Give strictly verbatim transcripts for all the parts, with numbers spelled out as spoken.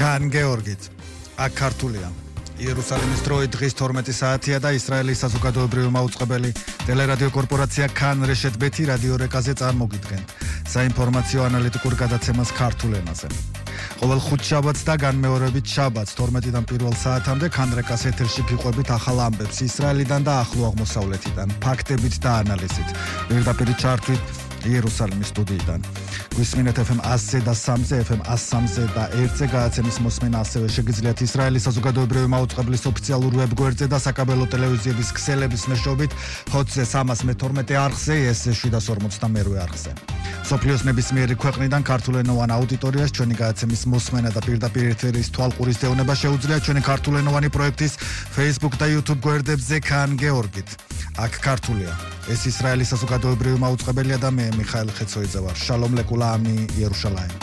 კან გეორგიც აქ ქართულია იერუსალიმის დროით დღის თორმეტი საათია და ისრაელის საზოგადოებრივი მაუწყებელი ტელერადიო კორპორაცია კან რეშეთ ბეთი რადიო რეკაზე წარმოგიდგენ საინფორმაციო ანალიტიკურ გადაცემას ქართულ ენაზე. ყოველ ხუთშაბათს და განმეორებით შაბათს თორმეტიდან პირველ საათამდე კან რეკას ეთერში გიყვებით ახალ ამბებს ისრაელიდან და ახლო აღმოსავლეთიდან, ფაქტებით და ანალიზით. პირდაპირ ჩართვით იერუსალიმის სტუდიიდან. გვისმინეთ ეფ ემ ათზე და სამზე, ეფ ემ ათსამზე და ერთზე გადაცემის მოსმენა ასევე შეგიძლიათ ისრაელის საზოგადოებრივი მაუწყებლის ოფიციალურ ვებგვერდზე და საკაბელო ტელევიზიების ქსელების მეშვეობით ჰოტზე სამას მეთორმეტე არხზე, ეს შვიდას ორმოცდამერვე არხზე. მსოფლიოს ნებისმიერი ქვეყნიდან ქართულენოვან აუდიტორიას ჩვენი გადაცემის მოსმენა და პირდაპირ ეთერის თვალყურის დევნება შეუძლია ჩვენი ქართულენოვანი პროექტის Facebook და YouTube გვერდებზე კან გეორგით. აქ ქართულია. ეს ისრაელის საზოგადოებრივი მაუწყებელია და მე მიხაილ ხეცოიძე ვარ. შალომ ლეკულამი იერუშალაიმ.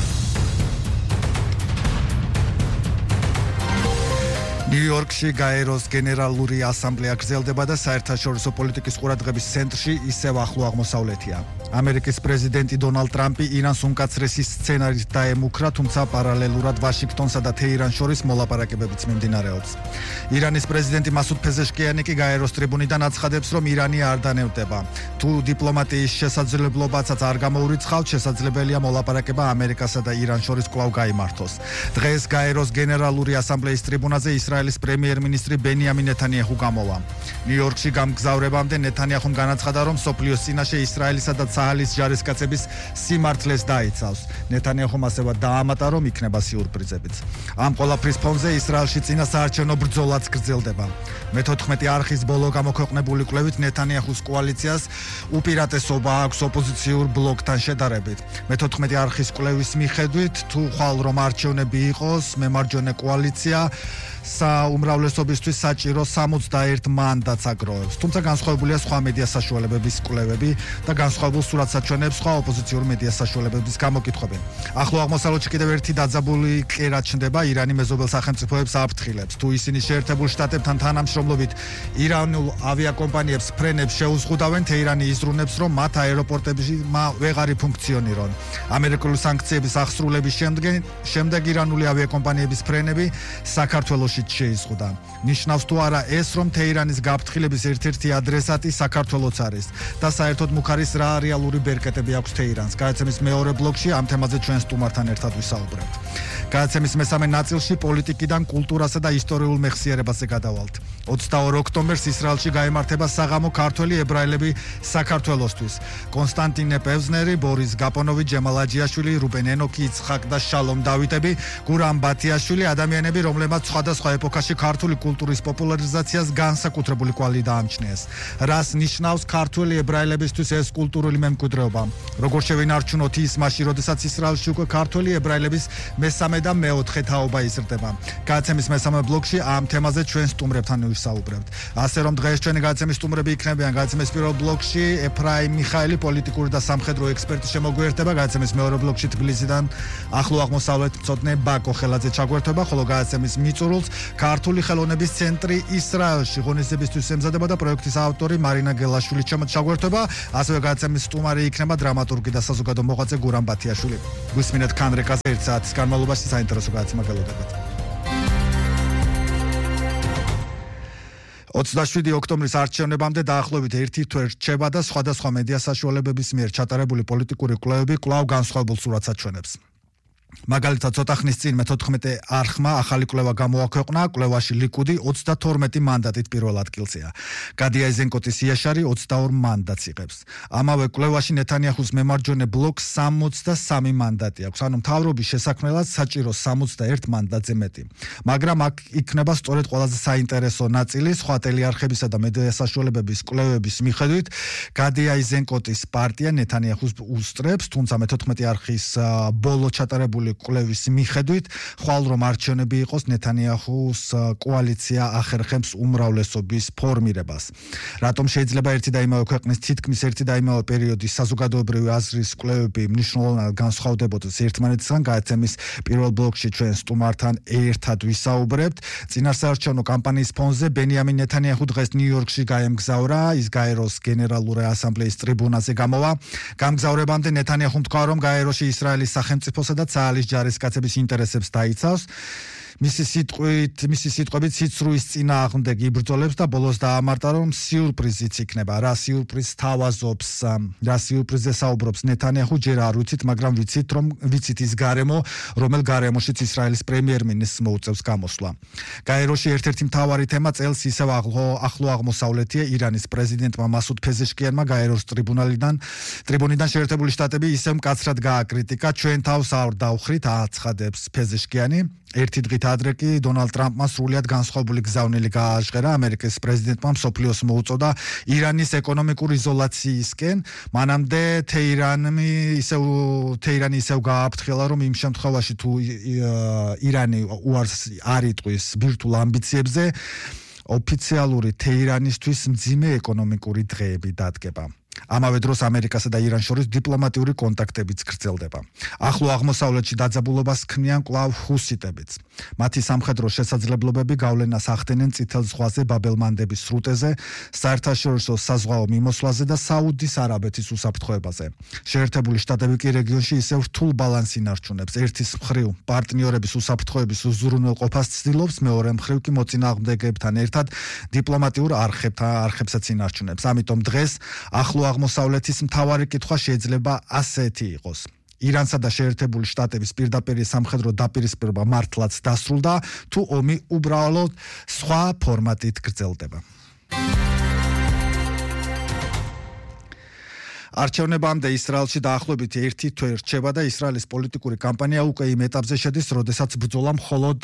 ნიუ-იორკში გაეროს გენერალური ასამბლეა გრძელდება და საერთაშორისო პოლიტიკის ყურადღების ცენტრში ისევ ახლო აღმოსავლეთია. ამერიკის პრეზიდენტი დონალდ ტრამპი ირანს უმკაცრესი სცენარით დაემუქრა, თუმცა პარალელურად ვაშინგტონსა და თეირანს შორის მოლაპარაკებებიც მიმდინარეობს. ირანის პრეზიდენტი მასუდ ფეზეშკიანი კი გაეროს ტრიბუნიდან აცხადებს, რომ ირანი არ დანევდება. თუ დიპლომატიის შესაძლებლობაცაც არ გამოურიცხავთ, შესაძლებელია მოლაპარაკება ამერიკასა და ირანს შორის კვლავ გაიმართოს. დღეს გაეროს გენერალური ასამბლეის ტრიბუნაზე ისრაელის პრემიერ-მინისტრი ბენიამინ ნეთანიაჰუ გამოვა. ნიუ-იორკში გამგზავრებამდე ნეთანიაჰუმ განაცხადა, რომ სოფლიოს წინაშე ისრაელისა და ცაჰალის ჯარისკაცების სიმართლეს დაიცავს. ნეთანიაჰუმ ასევე დაამატა, რომ იქნება სიურპრიზებიც. ამ ყველაფრის ფონზე ისრაელში წინა საარჩევნო ბრძოლაც გრძელდება. მეთოთხმეტი არხის ბოლო გამოქვეყნებული კვლევით ნეთანიაჰუს კოალიციას უპირატესობა აქვს ოპოზიციურ ბლოკთან შედარებით. მეთოთხმეტი არხის კვლევის მიხედვით, თუ ხვალ რომ არჩევნები იყოს, მემარჯვენე კოალიცია საუმრავლესობისთვის საჭირო სამოცდაერთ მანდატს აგროვებს. თუმცა განსხვავებულია სხვა მედია საშუალებების კვლევები და განსხვავებულ სურათსაჩვენებს სხვა ოპოზიციურ მედია საშუალებების გამოკითხვები. ახლო აღმოსავლეთში კიდევ ერთი დაძაბული კერა ჩნდება ირანი მეზობელ სახელმწიფოებს აფრთხილებს. თუ ისინი შეერთებულ შტატებთან თანამშრომლობით ირანულ ავიაკომპანიებს ფრენებს შეუზღუდავენ, თეირანი იზრუნებს, რომ მათ აეროპორტებში ვეღარ იფუნქციონირონ. ამერიკული სანქციების აღსრულების შემდეგ, შემდეგ ირანული ავიაკომპანიების ფრენები საქართველოში შეიზღუდა. ნიშნავს თუ არა ეს, რომ თეირანის გაფრთხილების ერთ-ერთი ადრესატი საქართველოც არის და საერთოდ მუქარის რა რეალური ბერკეტები აქვს თეირანს. გადაცემის მეორე ბლოკში ამ თემაზე ჩვენ სტუმართან ერთად ვისაუბრებთ. გადაცემის მესამე ნაწილში პოლიტიკიდან კულტურასა და ისტორიულ მეხსიერებაზე გადავალთ. ოცდაორ ოქტომბერს ისრაელში გაემართება საღამო ქართველი ებრაელები საქართველოსთვის. კონსტანტინე პევზნერი, ბორის გაპონოვი, ჯემალ აჯიაშვილი, რუბენ ენოქი, იცხაკ და შალომ დავითები, გურამ ბათიაშვილი, ადამიანები, რომლებმაც სხვადასხვა ეპოქაში ქართული კულტურის პოპულარიზაციას განსაკუთრებული კვალი დაამჩნიეს. რას ნიშნავს ქართველი ებრაელებისთვის ეს კულტურული მემკვიდრეობა? როგორ შევინარჩუნოთ ის მაშინ, როდესაც ისრაელში უკვე ქართველი ებრაელების მესამე და მეოთხე თაობა იზრდება. გადაცემის მესამე ბლოკში ამ თემაზე ჩვენ სტუმრებთან ვისაუბრებთ. ასე რომ დღეს ჩვენი გადაცემის სტუმრები იქნებიან გადაცემის პირველ ბლოკში ეფრაიმ მიხაილი, პოლიტიკური და სამხედრო ექსპერტი შემოგვიერთება, გადაცემის მეორე ბლოკში თბილისიდან ახლო აღმოსავლეთ მწოდნე ბაკო ხელაძე ჩაგვერთვება, ხოლო გადაცემის მიწურულს ქართული ხელოვნების ცენტრი ისრაელში ღონისძიებისთვის ემზადება და პროექტის ავტორი მარინა გელაშვილი ჩაგვერთვება, ასევე გადაცემის სტუმარი იქნება დრამატურგი და საზოგადო მოღვაწე გურამ ბათიაშვილი. გვისმინეთ კან რეკაზე ერთ საათის განმავლობაში საინტერესო გადაცემა გელოდებათ. ოცდაშვიდი ოქტომბრის არჩევნებამდე დაახლოებით ერთი თვე რჩება და სხვადასხვა მედია საშუალებების მიერ ჩატარებული პოლიტიკური კვლევები კვლავ განსხვავებულ სურათსაჩვენებს. მაგალითად, ცოტა ხნის წინ მეთოთხმეტე არხმა ახალი კვლევა გამოაქვეყნა, კვლევაში ლიკუდი ოცდათორმეტი მანდატით პირველ ადგილზეა. გადი აიზენკოტის იაშარი ოცდაორ მანდატს იღებს. ამავე კვლევაში ნეთანიაჰუს მემარჯვენე ბლოკს სამოცდასამი მანდატი აქვს, ანუ მთავრობის შესაქმნელად საჭირო სამოცდაერთ მანდატზე მეტი. მაგრამ აქ იქნება სწორედ ყველაზე საინტერესო ნაწილი, სხვა ტელეარხებისა და მედია საშუალებების კვლევების მიხედვით, გადი აიზენკოტის პარტია ნეთანიაჰუს უსწრებს, თუმცა მეთოთხმეტე არხის ბოლო ჩატარებული კვლევის მიხედვით, ხვალ რომ არჩევნები იყოს, ნეთანიაჰუს კოალიცია ახერხებს უმრავლესობის ფორმირებას. რატომ შეიძლება ერთი და იმავე ქვეყნის თითქმის ერთი და იმავე პერიოდის საზოგადოებრივი აზრის კვლევები მნიშვნელოვნად განსხვავდებოდეს ერთმანეთისგან? გადაცემის პირველ ბლოკში ჩვენ სტუმართან ერთად ვისაუბრებთ. წინასაარჩევნო კამპანიის ფონზე ბენიამინ ნეთანიაჰუ დღეს ნიუ-იორკში გაემგზავრა, ის გაეროს გენერალური ასამბლეის ტრიბუნაზე გამოვა. გამგზავრებამდე ნეთანიაჰუმ თქვა, რომ გაეროში ისრაელის სახელმწიფოსა და ცაჰალის ისრაელის ჯარისკაცების ინტერესებს დაიცავს. მისი სიტყვით, მისი სიტყვებით სიცრუის წინააღმდეგ იბრძოლებს და ბოლოს დაამარტა, რომ სიურპრიზიც იქნება. რა სიურპრიზს თავაზობს, რა სიურპრიზზე საუბრობს ნეთანიაჰუ, ჯერ არ ვიცით, მაგრამ ვიცით, რომ ვიცით ის გარემო, რომელ გარემოშიც ისრაელის პრემიერ-მინისტრს მოუწევს გამოსვლა. გაეროში ერთ-ერთი მთავარი თემა წელს ისევ ახლო აღმოსავლეთია. ირანის პრეზიდენტმა მასუდ ფეზეშკიანმა გაეროს ტრიბუნალიდან ტრიბუნიდან შეერთებული შტატები ისევ მკაცრად გააკრიტიკა. ჩვენ თავს არ დავხრით, აცხადებს ფეზეშკიანი. ერთი დღით ადრე კი დონალდ ტრამპმა სრულად განსხვავებული გზავნილი გააჟღერა. ამერიკის პრეზიდენტმა მსოფლიოს მოუწოდა ირანის ეკონომიკური იზოლაციისკენ. მანამდე თეირანი ისევ თეირანი ისევ გააფრთხილა, რომ იმ შემთხვევაში თუ ირანი უარს არ იტყვის ბირთვულ ამბიციებზე, ოფიციალური თეირანისთვის მძიმე ეკონომიკური დღეები დადგება. ამავე დროს ამერიკასა და ირანს შორის დიპლომატიური კონტაქტებიც გრძელდება. ახლო აღმოსავლეთში დაძაბულობას ქმნიან კვლავ ჰუსიტებიც. მათი სამხედრო შესაძლებლობები გავლენას ახდენენ წითელ ზღვაზე ბაბელმანდების სრუტეზე, საერთაშორისო საზღვაო მიმოსვლაზე და საუდის არაბეთის უსაფრთხოებაზე. შეერთებული შტატები კი რეგიონში ისევ რთულ ბალანსს ინარჩუნებს. ერთის მხრივ პარტნიორების უსაფრთხოების უზრუნველყოფას ცდილობს, მეორე მხრივ კი მოწინააღმდეგეებთან ერთად დიპლომატიურ არხებთან არხებსაც ინარჩუნებს. ამიტომ დღეს ახლო აღმოსავლეთის მთავარი კითხვა შეიძლება ასეთი იყოს. ირანსა და შეერთებული შტატების პირდაპირ სამხედრო დაპირისპირება მართლაც დასრულდა, თუ ომი უბრალოდ სხვა ფორმატით გრძელდება. არჩევნებამდე ისრაელში დაახლოებით ერთი თვე რჩება და ისრაელის პოლიტიკური კამპანია უკვე იმ ეტაპზე შედის, როდესაც ბრძოლა მხოლოდ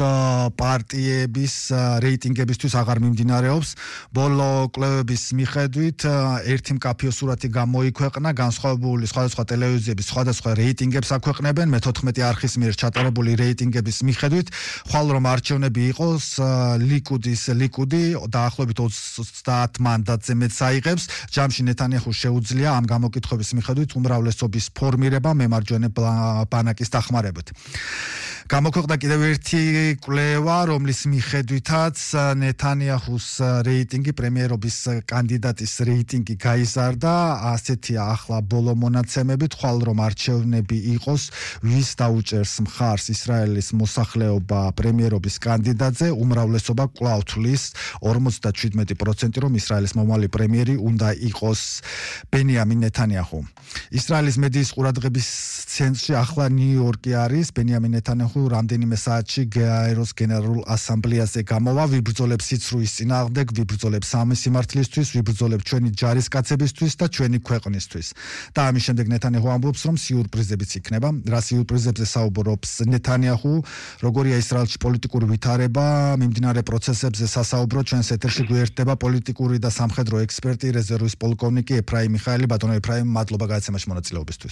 პარტიების რეიტინგებისთვის აღარ მიმდინარეობს. ბოლო კვლევების მიხედვით ერთი მკაფიო სურათი გამოიქვეყნა, განსხვავებული სხვადასხვა ტელევიზიების სხვადასხვა რეიტინგებს აქვეყნებენ. მეთოთხმეტი არხის მიერ ჩატარებული რეიტინგების მიხედვით, ხვალ რომ არჩევნები იყოს, ლიკუდის ლიკუდი დაახლოებით ოცდაათ მანდატზე მეტს აიღებს. ჯამში ნეთანიაჰუს შეუძლია ამ გამოკითხების კითხების მიხედვით უმრავლესობის ფორმირება მემარჯვენე ბანაკის დახმარებით. გამოქვეყნდა კიდევ ერთი კვლევა, რომლის მიხედვითაც ნეთანიაჰუს რეიტინგი, პრემიერობის კანდიდატის რეიტინგი გაიზარდა. ასეთია ახლა ბოლო მონაცემებით, ხვალ რომ არჩევნები იყოს, ვის დაუჭერს მხარს ისრაელის მოსახლეობა პრემიერობის კანდიდატზე, უმრავლესობა კვლავ თვლის ორმოცდაშვიდმეტი პროცენტი, რომ ისრაელის მომავალი პრემიერი უნდა იყოს ბენიამინ ნეთანიაჰუ. ისრაელის მედიის ყურადღების ცენტრში ახლა ნიუ-იორკი არის. ბენიამინ ნეთანიაჰუ რამდენიმე საათში გაეროს გენერალურ ასამბლეაზე გამოვა, ვიბრძოლებს სიცრუის წინააღმდეგ, ვიბრძოლებს სამი სიმართლისთვის, ვიბრძოლებს ჩვენი ჯარისკაცებისთვის და ჩვენი ქვეყნისთვის. და ამის შემდეგ ნეთანიაჰუ ამბობს, რომ სიურპრიზებიც იქნება. რა სიურპრიზებზე საუბრობს ნეთანიაჰუ, როგორია ისრაელში პოლიტიკური ვითარება, მიმდინარე პროცესებზე სასაუბრო ჩვენს ეთერში გვერდება პოლიტიკური და სამხედრო ექსპერტი, რეზერვის პოლკოვნიკი ეფრაიმ მიხაელი. ბატონო ეფრაიმ, მადლობა გადაცემაში მონაწილეობისთვის.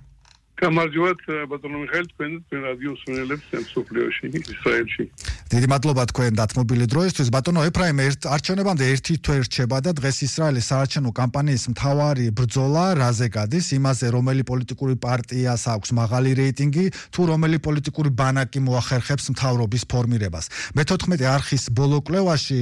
გამარჯობათ ბატონო მიხაელ, თქვენ თქვენ რადიოს მსმენელებს მსოფლიოში, ისრაელში. დიდი მადლობა თქვენ დათმობილი დროისთვის. ბატონო ეფრაიმ, არჩევნებამდე ერთი თვე რჩება და დღეს ისრაელის საარჩევნო კამპანიის მთავარი ბრძოლა რაზე გადის? იმაზე, რომელი პოლიტიკური პარტიას აქვს მაღალი რეიტინგი, თუ რომელი პოლიტიკური ბანაკი მოახერხებს მთავრობის ფორმირებას. მეთოთხმეტი არხის ბოლო კვლევაში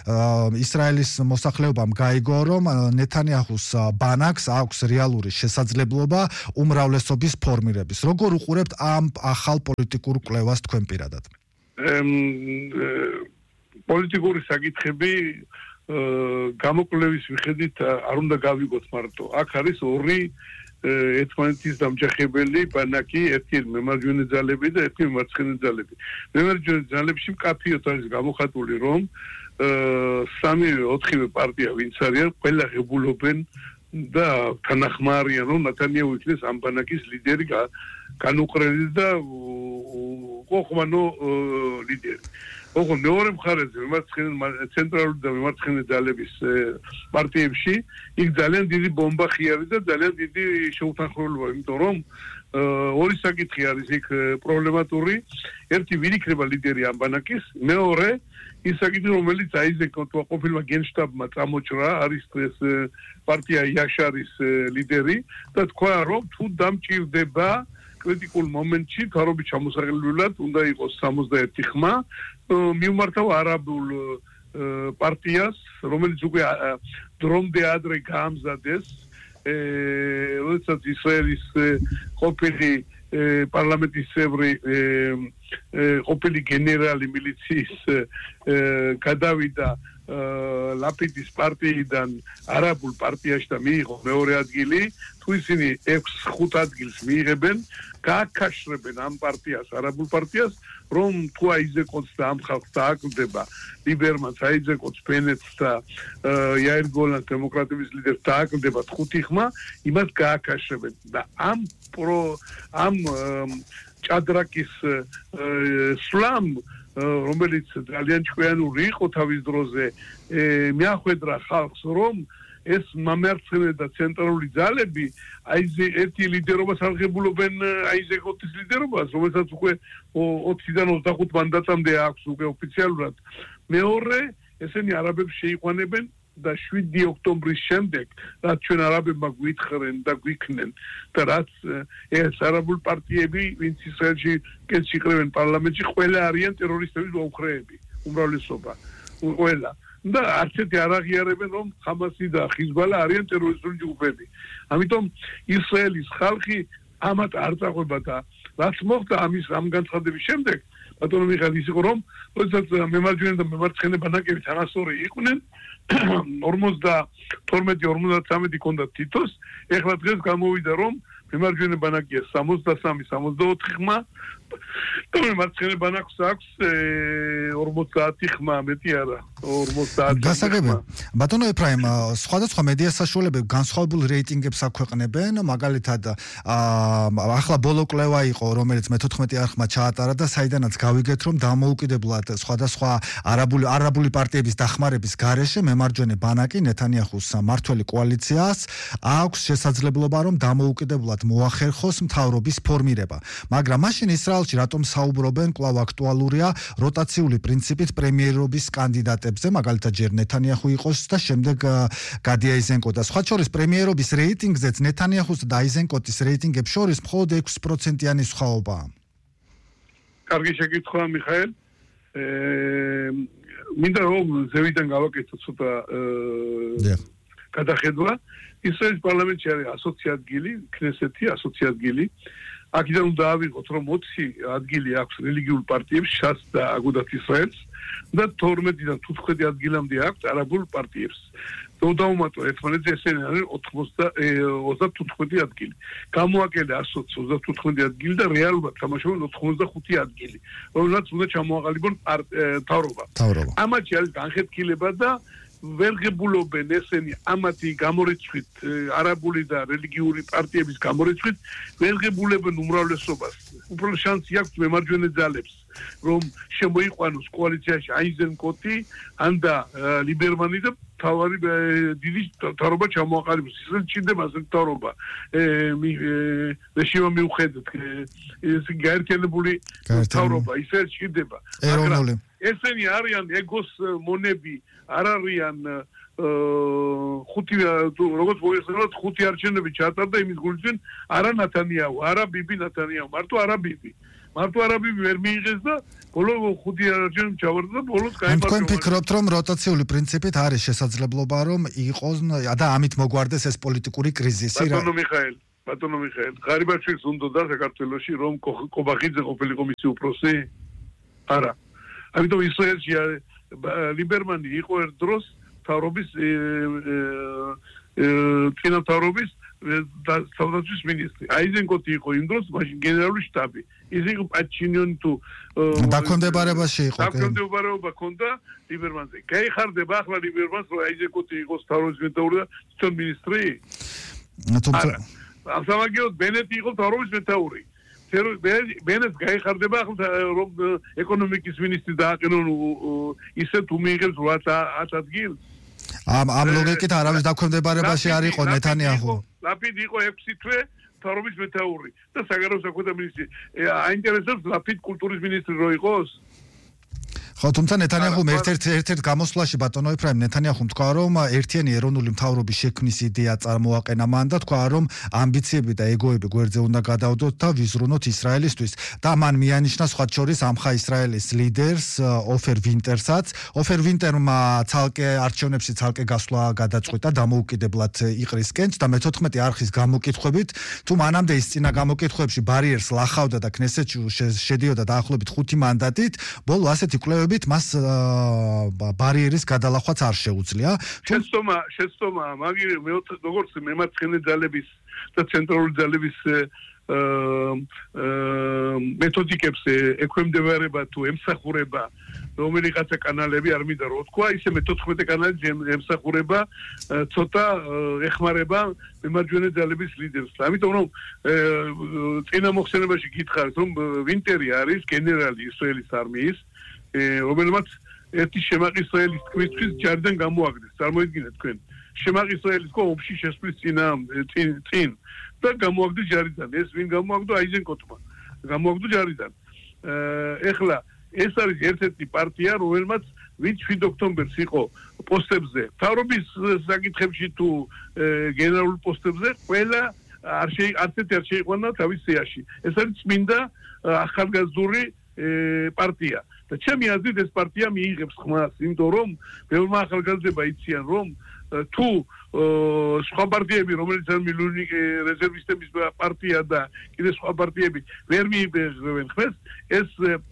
ისრაელის მოსახლეობამ გაიგო, რომ ნეთანიაჰუს ბანაკს აქვს რეალური შესაძლებლობა უმრავლესობის ფორმირების. როგორ უყურებთ ამ ახალ პოლიტიკურ კვლევას თქვენ პირადად? პოლიტიკური საკითხები გამოკვლევის მიხედვით არ უნდა გავიგოთ მარტო. აქ არის ორი ერთმანეთის დამჯახებელი ბანაკი, ერთი მემარჯვენე ძალები და ერთი მარცხენა ძალები. მემარჯვენე ძალებში მკაფიოდ არის გამოხატული, რომ სამივე ოთხივე პარტია ვინც არიან, ყველა ღებულობენ და თანახმარიან, რომ ნეთანიაჰუ იქნეს ამ ბანაკის ლიდერი განუყრელი და ყოყმანო ლიდერი. ოღონდ მეორე მხარეზე მემარცხენე ცენტრალური და მემარცხენე ძალების პარტიებში იქ ძალიან დიდი ბომბა ხიარი და ძალიან დიდი შეუთანხმოება, იმიტომ რომ ორი საკითხი არის იქ პრობლემატური. ერთი, ვინ იქნება ლიდერი ამ ბანაკის, მეორე ის საკითხი, რომელიც აიზეკონტვა ყოფილმა გენშტაბმა წამოჭრა, არის ეს პარტია იაშარის ლიდერი და თქვა, რომ თუ დამჭირდება კრიტიკულ მომენტში თავრობის ჩამოსაღებად უნდა იყოს სამოცდაერთი ხმა, მიუმართავ არაბულ პარტიას, რომელიც უკვე დრომდე ადრე გაამზადეს, როდესაც ისრაელის ყოფილი პარლამენტის წევრი ყოფილი გენერალი მილიციის გადავიდა ლაპიდის პარტიიდან არაბულ პარტიაში და მიიღო მეორე ადგილი, თუ ისინი ექვს ხუთ ადგილს მიიღებენ, გააკაშრებენ ამ პარტიას, არაბულ პარტიას, რომ თუ აიზეკოც და ამ ხალხს დააკლდება, ლიბერმანს აიზეკოც, ბენეტს და იაირ გოლანს დემოკრატების ლიდერს დააკლდება ხუთი ხმა, იმას გააკაშრებენ და ამ პრო ამ ჭადრაკის სლამ რომელიც ძალიან ჭკვიანური იყო თავის დროზე მიახვედრა ხალხს რომ ეს მამარცხენე და ცენტრალური ძალები აი ერთი ლიდერობას აღებულობენ აიზეკოტის ლიდერობას რომელსაც უკვე ოცდაიდან ოცდახუთ მანდატამდე აქვს უკვე ოფიციალურად მეორე ესენი არაბებს შეიყვანებენ და შვიდი ოქტომბრის შემდეგ რაც ჩვენ არაბებმა გვითხრენ და გვიქნენ და რაც ეს არაბულ პარტიები ვინც ისრაელში კეთში ყრევენ პარლამენტში ყველა არიან ტერორისტების მოუხრეები უმრავლესობა ყველა და არც ერთი არ აღიარებენ რომ ხამასი და ხიზბალა არიან ტერორისტული ჯგუფები ამიტომ ისრაელის ხალხი ამათ არ წაყვება და რაც მოხდა ამის ამ განცხადების შემდეგ ბატონო მიხეილ ის იყო რომ როდესაც მემარჯვენე და მემარცხენე ბანაკები თანასწორი იყვნენ ორმოცდათორმეტი ორმოცდათვრამეტი ქონდა თითოს ეხლა დღეს გამოვიდა რომ მემარჯვენე ბანაკია სამოცდასამი სამოცდაოთხი ხმა და მემარცხენე ბანაკს აქვს ორმოცდაათი ხმა მეტი არა ორმოცდაათი გასაგებია ბატონო ეფრაიმ სხვადასხვა მედია საშუალებები განსხვავებულ რეიტინგებს აქვეყნებენ მაგალითად ახლა ბოლო კვლევა იყო რომელიც მეთოთხმეტი არხმა ჩაატარა და საიდანაც გავიგეთ რომ დამოუკიდებლად სხვადასხვა არაბული არაბული პარტიების დახმარების გარეშე მემარჯვენე ბანაკი ნეთანიაჰუს მმართველი კოალიციას აქვს შესაძლებლობა რომ დამოუკიდებლად მოახერხოს მთავრობის ფორმირება მაგრამ მაშინ ისრაელში რატომ საუბრობენ კვლავ აქტუალურია როტაციული პრინციპით პრემიერობის კანდიდატებზე მაგალითად ჯერ ნეთანიაჰუ იყოს და შემდეგ გადი აიზენკო და სხვა შორის პრემიერობის რეიტინგზეც ნეთანიაჰუს და აიზენკოტის რეიტინგებს შორის მხოლოდ ექვსი პროცენტიანი სხვაობაა კარგი შეკითხვა მიხაილ მინდა რომ ზევიდან გავაკეთო ცოტა გადახედვა ისრაელის პარლამენტში არის ასოცი ადგილი ქნესეთი ასოცი ადგილი აქედან უნდა ავიღოთ რომ ოცი ადგილი აქვს რელიგიურ პარტიებს შას და აგუდათ ისრაელს და თორმეტიდან თუთხმეტი ადგილამდე აქვს არაბულ პარტიებს დაუმატო ერთმანეთზე ესენი არის ოცდათოთხმეტი ადგილი გამოაკელე ასოც ოცდათოთხმეტი ადგილი და რეალურად თამაშობენ ოთხმოცდახუთი ადგილი რომელსაც უნდა ჩამოაყალიბონ მთავრობა ამათი არის განხეთქილება და ვერ ღებულობენ ესენი ამათი გამორიცხვით არაბული და რელიგიური პარტიების გამორიცხვით ვერ ღებულებენ უმრავლესობას უფრო შანსი აქვს მემარჯვენე ძალებს რომ შემოიყვანოს კოალიციაში აიზენკოტი ან და ლიბერმანი და თავარი დიდი თავრობა ჩამოაყალიბოს ისრაელს ჭირდება ასე თავრობა რეჟიმი მიუხედავად ეს გაერთიანებული თავრობა ისრაელს ჭირდება ეროვნული ესენი არიან ეგოს მონები არ არიან ხუთი როგორც მოიხსენოთ ხუთი არჩევნები ჩატარდა იმის გულწინ არა ნათანიაჰუ არა ბიბი ნათანიაჰუ მარტო არა ბიბი მარტო არა ბიბი ვერ მიიღეს და ბოლო ხუთი არჩევნები ჩავარდა და ბოლოს გაიმარჯვა თქვენ ფიქრობთ რომ როტაციული პრინციპით არის შესაძლებლობა რომ იყოს და ამით მოგვარდეს ეს პოლიტიკური კრიზისი ბატონო მიხაილ ბატონო მიხაილ ღარიბაშვილი უნდოდა საქართველოში რომ კობახიძე ყოფილიყო მისი უფროსი არა ამიტომ ისრაელში ლიბერმანი იყო ერთ დროს თავრობის წინამთავრობის თავდაცვის მინისტრი აიზენკოტი იყო იმ დროს მაშინ გენერალური შტაბი ის იყო პაჩინიონი თუ დაქვემდებარებაში იყო დაქვემდებარება ჰქონდა ლიბერმანზე გაიხარდება ახლა ლიბერმანს რომ აიზენკოტი იყოს თავრობის მეთაური და თვითონ მინისტრი თუმცა სამაგიეროდ ბენეტი იყო თავრობის მეთაური ბენეტს გაიხარდება ახლა რომ ეკონომიკის მინისტრი დააყენონ ისე თუ მიიღებს ათ ადგილს ამ ამ ლოგიკით არავის დაქვემდებარებაში არ იყო ნეთანიაჰუ ლაპიდი იყო ექვსი თვე თავრობის მეთაური და საგარეო საქმეთა მინისტრი აინტერესებს ლაპიდ კულტურის მინისტრი რო იყოს ხო ხო, თუმცა ნეთანიაჰუმ ერთ-ერთ ერთ-ერთ გამოსვლაში ბატონო ეფრაიმ ნეთანიაჰუმ თქვა, რომ ერთიანი ეროვნული მთავრობის შექმნის იდეა წარმოაყენა მან და თქვა, რომ ამბიციები და ეგოები გვერდზე უნდა გადავდოთ და ვიზრუნოთ ისრაელისთვის. და მან მიანიშნა სხვა შორის ამხა ისრაელის ლიდერს ოფერ ვინტერსაც. ოფერ ვინტერმა ცალკე არჩევნებში ცალკე გასვლა გადაწყვიტა დამოუკიდებლად იყრისკენ და მეთოთხმეტი არხის გამოკითხვებით, თუ მანამდე ის წინა გამოკითხვებში ბარიერს ლახავდა და ქნესეთში შედიოდა დაახლოებით ხუთი მანდატით, ბოლო ასეთი კვლევებით მას ბარიერის გადალახვაც არ შეუძლია. შეცდომა, შეცდომა, მაგრამ როგორც მემარცხენე ძალების და ცენტრალური ძალების მეთოდიკებს ექვემდებარება თუ ემსახურება რომელიღაცა კანალები არ მინდა რომ თქვა, ისე მეთოთხმეტე კანალი ემსახურება ცოტა ეხმარება მემარჯვენე ძალების ლიდერს. ამიტომ რომ წინა მოხსენებაში გითხარით, რომ ვინტერი არის გენერალი ისრაელის არმიის, რომელმაც ერთი შემაყისრაელის თქმისთვის ჯარიდან გამოაგდეს. წარმოიდგინეთ თქვენ, შემაყისრაელის ხო ომში შესვლის წინა წინ და გამოაგდეს ჯარიდან. ეს ვინ გამოაგდო? აიზენკოტმა გამოაგდო ჯარიდან. ეხლა ეს არის ერთ-ერთი პარტია, რომელმაც ვინც შვიდ ოქტომბერს იყო პოსტებზე, მთავრობის საკითხებში თუ გენერალურ პოსტებზე, ყველა არ არცერთი არ შეიყვანა თავის სიაში. ეს არის წმინდა ახალგაზრდული პარტია. და ჩემი აზრით ეს პარტია მიიღებს ხმას, იმიტომ რომ ბევრმა ახალგაზრდებმა იციან, რომ თუ სხვა პარტიები, რომელიც არის მილიონი რეზერვისტების პარტია და კიდე სხვა პარტიები ვერ მიიღებენ ხმას, ეს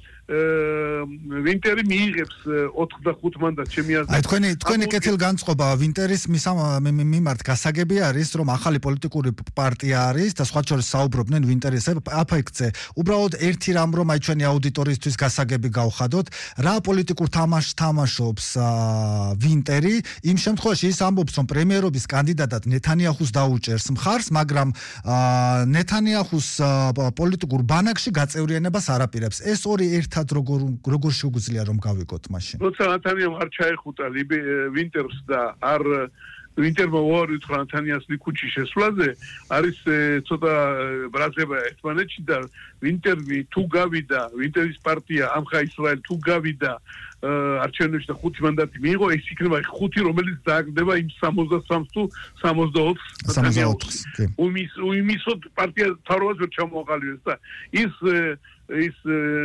ვინტერი მიიღებს ოთხდახუთ მანდატს ჩემი აზრით. აი თქვენი თქვენი კეთილგანწყობა ვინტერის მიმართ გასაგები არის, რომ ახალი პოლიტიკური პარტია არის და სხვა შორის საუბრობდნენ ვინტერის აფექტზე. უბრალოდ ერთი რამ რომ აი ჩვენი აუდიტორიისთვის გასაგები გავხადოთ, რა პოლიტიკურ თამაშს თამაშობს ვინტერი, იმ შემთხვევაში ის ამბობს, რომ პრემიერობის კანდიდატად ნეთანიაჰუს დაუჭერს მხარს, მაგრამ ნეთანიაჰუს პოლიტიკურ ბანაკში გაწევრიანებას არ აპირებს. ეს ორი ერთად როგორ როგორ შეგვიძლია რომ გავიგოთ მაშინ? როცა ნეთანიაჰუმ არ ჩაეხუტა ვინტერს და არ ვინტერმა უარი უთხრა ნეთანიაჰუს ლიქუდში შესვლაზე, არის ცოტა ბრაზება ერთმანეთში და ვინტერი თუ გავიდა, ვინტერის პარტია ამხა ისრაელ თუ გავიდა არჩევნებში და ხუთი მანდატი მიიღო, ეს იქნება ხუთი, რომელიც დააგდება იმ სამოცდასამს თუ სამოცდაოთხს სამოცდაოთხს. უმის უმისოდ პარტია თავრობას ვერ ჩამოაყალიბებს და ის ის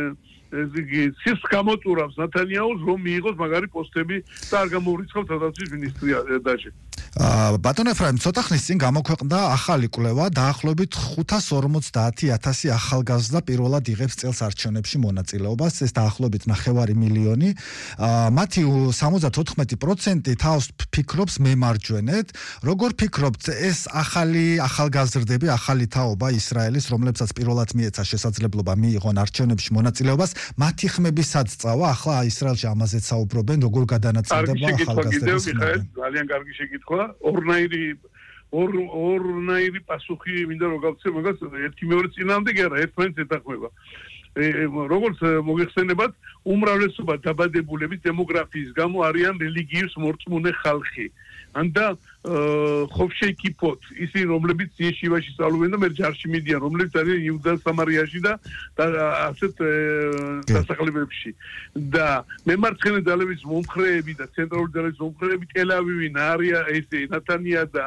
ის გამოწურავს ნეთანიაჰუს რომ მიიღოს მაგარი პოსტები და არ გამოურიცხავს თავდაცვის მინისტრია დაჟე. ბატონო ეფრაიმ, ცოტა ხნის წინ გამოქვეყნდა ახალი კვლევა, დაახლოებით ხუთას ორმოცდაათი ათასი ახალგაზრდა პირველად იღებს წელს არჩევნებში მონაწილეობას, ეს დაახლოებით ნახევარი მილიონი. მათი სამოცდათოთხმეტი პროცენტი თავს ფიქრობს მემარჯვენედ. როგორ ფიქრობთ, ეს ახალი ახალგაზრდები, ახალი თაობა ისრაელის, რომლებსაც პირველად მიეცა შესაძლებლობა მიიღონ არჩევნებში მონაწილეობას, მათი ხმები სად წავა? ახლა ისრაელში ამაზეც საუბრობენ, როგორ გადანაწილდება ახალგაზრდების ხმები. ძალიან კარგი შეკითხვა. ორნაირი ორ ორნაირი პასუხი მინდა რომ გავცე მაგას ერთი მეორე წინამდე კი არა ერთმანეთს ეთანხმება. როგორც მოგეხსენებათ, უმრავლესობა დაბადებულების დემოგრაფიის გამო არიან რელიგიის მორწმუნე ხალხი. ანდა ხופშეი კიფოთ, ისინი რომლებიც იეშივაში სწავლობენ და მე ჯარში მიდიან, რომლებიც არიან იუდა სამარიაში და ასეთ დასახლებებში. და მემარცხენე ძალების მომხრეები და ცენტრალური ძალების მომხრეები ტელ-ავივი, ნაარია, ესე ნათანია და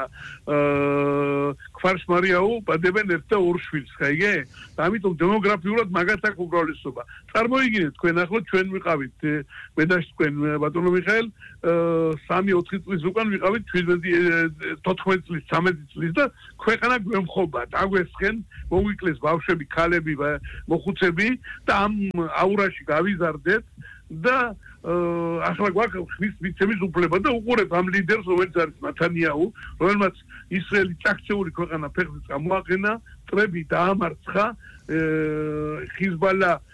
ქვარშმარიაუ ბადებენ ერთ და ორ შვილს, ხაიგე? და ამიტომ დემოგრაფიულად მაგათ აქვს უმრავლესობა. წარმოიდგინეთ, თქვენ ახლა ჩვენ ვიყავით, მე და თქვენ ბატონო მიხაელ, სამი ოთხი წლის უკან ვიყავით თოთხმეტი წლის, ცამეტი წლის და ქვეყანა გვემხობა, დაგვესხენ, მოგვიკლეს ბავშვები, ქალები, მოხუცები და ამ აურაში გავიზარდეთ და ახლა გვაქვს ხმის მიცემის უფლება და უყურეთ ამ ლიდერს, რომელიც არის ნეთანიაჰუ, რომელმაც ისრაელი წაქცეული ქვეყანა ფეხზე წამოაყენა, მტრები დაამარცხა, ხიზბალა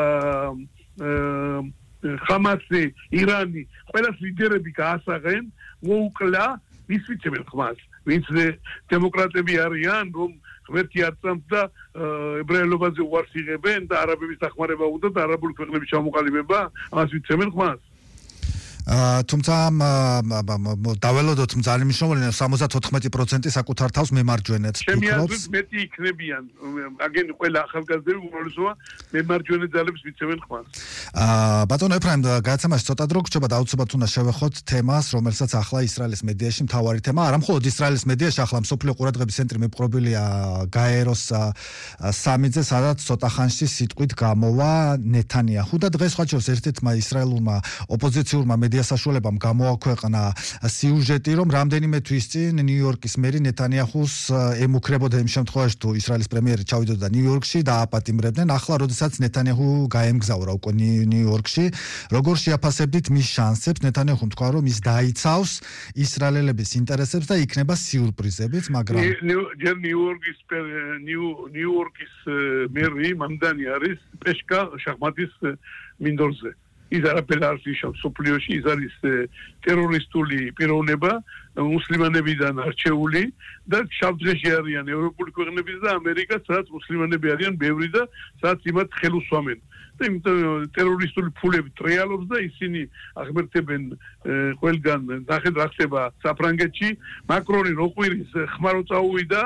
ხამასი, ირანი, ყველას ლიდერები გაასაღენ, მოუკლა ვის ვიცემენ ხმას, ვინც დემოკრატები არიან, რომ ღმერთი არ წამს და ებრაელობაზე უარს იღებენ და არაბების დახმარება უნდა და არაბული ქვეყნების ჩამოყალიბება, ამას ვიცემენ ხმას. თუმცა დაველოდოთ ძალიან მნიშვნელოვანია სამოცდათოთხმეტი პროცენტი საკუთარ თავს მემარჯვენეც ფიქრობს. ჩემი აზრით მეტი იქნებიან. აგენ ყველა ახალგაზრდები უმრავლესობა მემარჯვენე ძალებს მიცემენ ხმას. აა ბატონო ეფრაიმ გადაცემაში ცოტა დრო გრჩება და აუცილებლად უნდა შევეხოთ თემას, რომელსაც ახლა ისრაელის მედიაში მთავარი თემა, არა მხოლოდ ისრაელის მედიაში, ახლა მსოფლიო ყურადღების ცენტრი მიპყრობილია გაეროს სამიტზე, სადაც ცოტა ხანში სიტყვით გამოვა ნეთანიაჰუ და დღეს სხვა შორის ერთ-ერთმა ისრაელულმა ოპოზიციურმა მედია საშუალებამ გამოაქვეყნა სიუჟეტი, რომ რამდენიმე თვის წინ ნიუ-იორკის მერი ნეთანიაჰუს ემუქრებოდა იმ შემთხვევაში, თუ ისრაელის პრემიერი ჩავიდოდა ნიუ-იორკში და აპატიმრებდნენ. ახლა როდესაც ნეთანიაჰუ გაემგზავრა უკვე ნიუ-იორკში, როგორ შეაფასებდით მის შანსებს? ნეთანიაჰუმ თქვა, რომ ის დაიცავს ისრაელელების ინტერესებს და იქნება სიურპრიზებიც, მაგრამ ჯერ ნიუ-იორკის ნიუ-იორკის მერი მამდანი არის პეშკა შახმატის მინდორზე. ის არაფერ არ ნიშნავს სოფლიოში, ის არის ტერორისტული პიროვნება, მუსლიმანებიდან არჩეული და შავდღეში არიან ევროპული ქვეყნებიც და ამერიკაც, სადაც მუსლიმანები არიან ბევრი და სადაც იმათ ხელუსვამენ. და იმიტომ ტერორისტული ფულები ტრიალობს და ისინი აღმერთებენ ყველგან ნახეთ რა ხდება საფრანგეთში, მაკრონი როყვირის ხმარო წაუვიდა,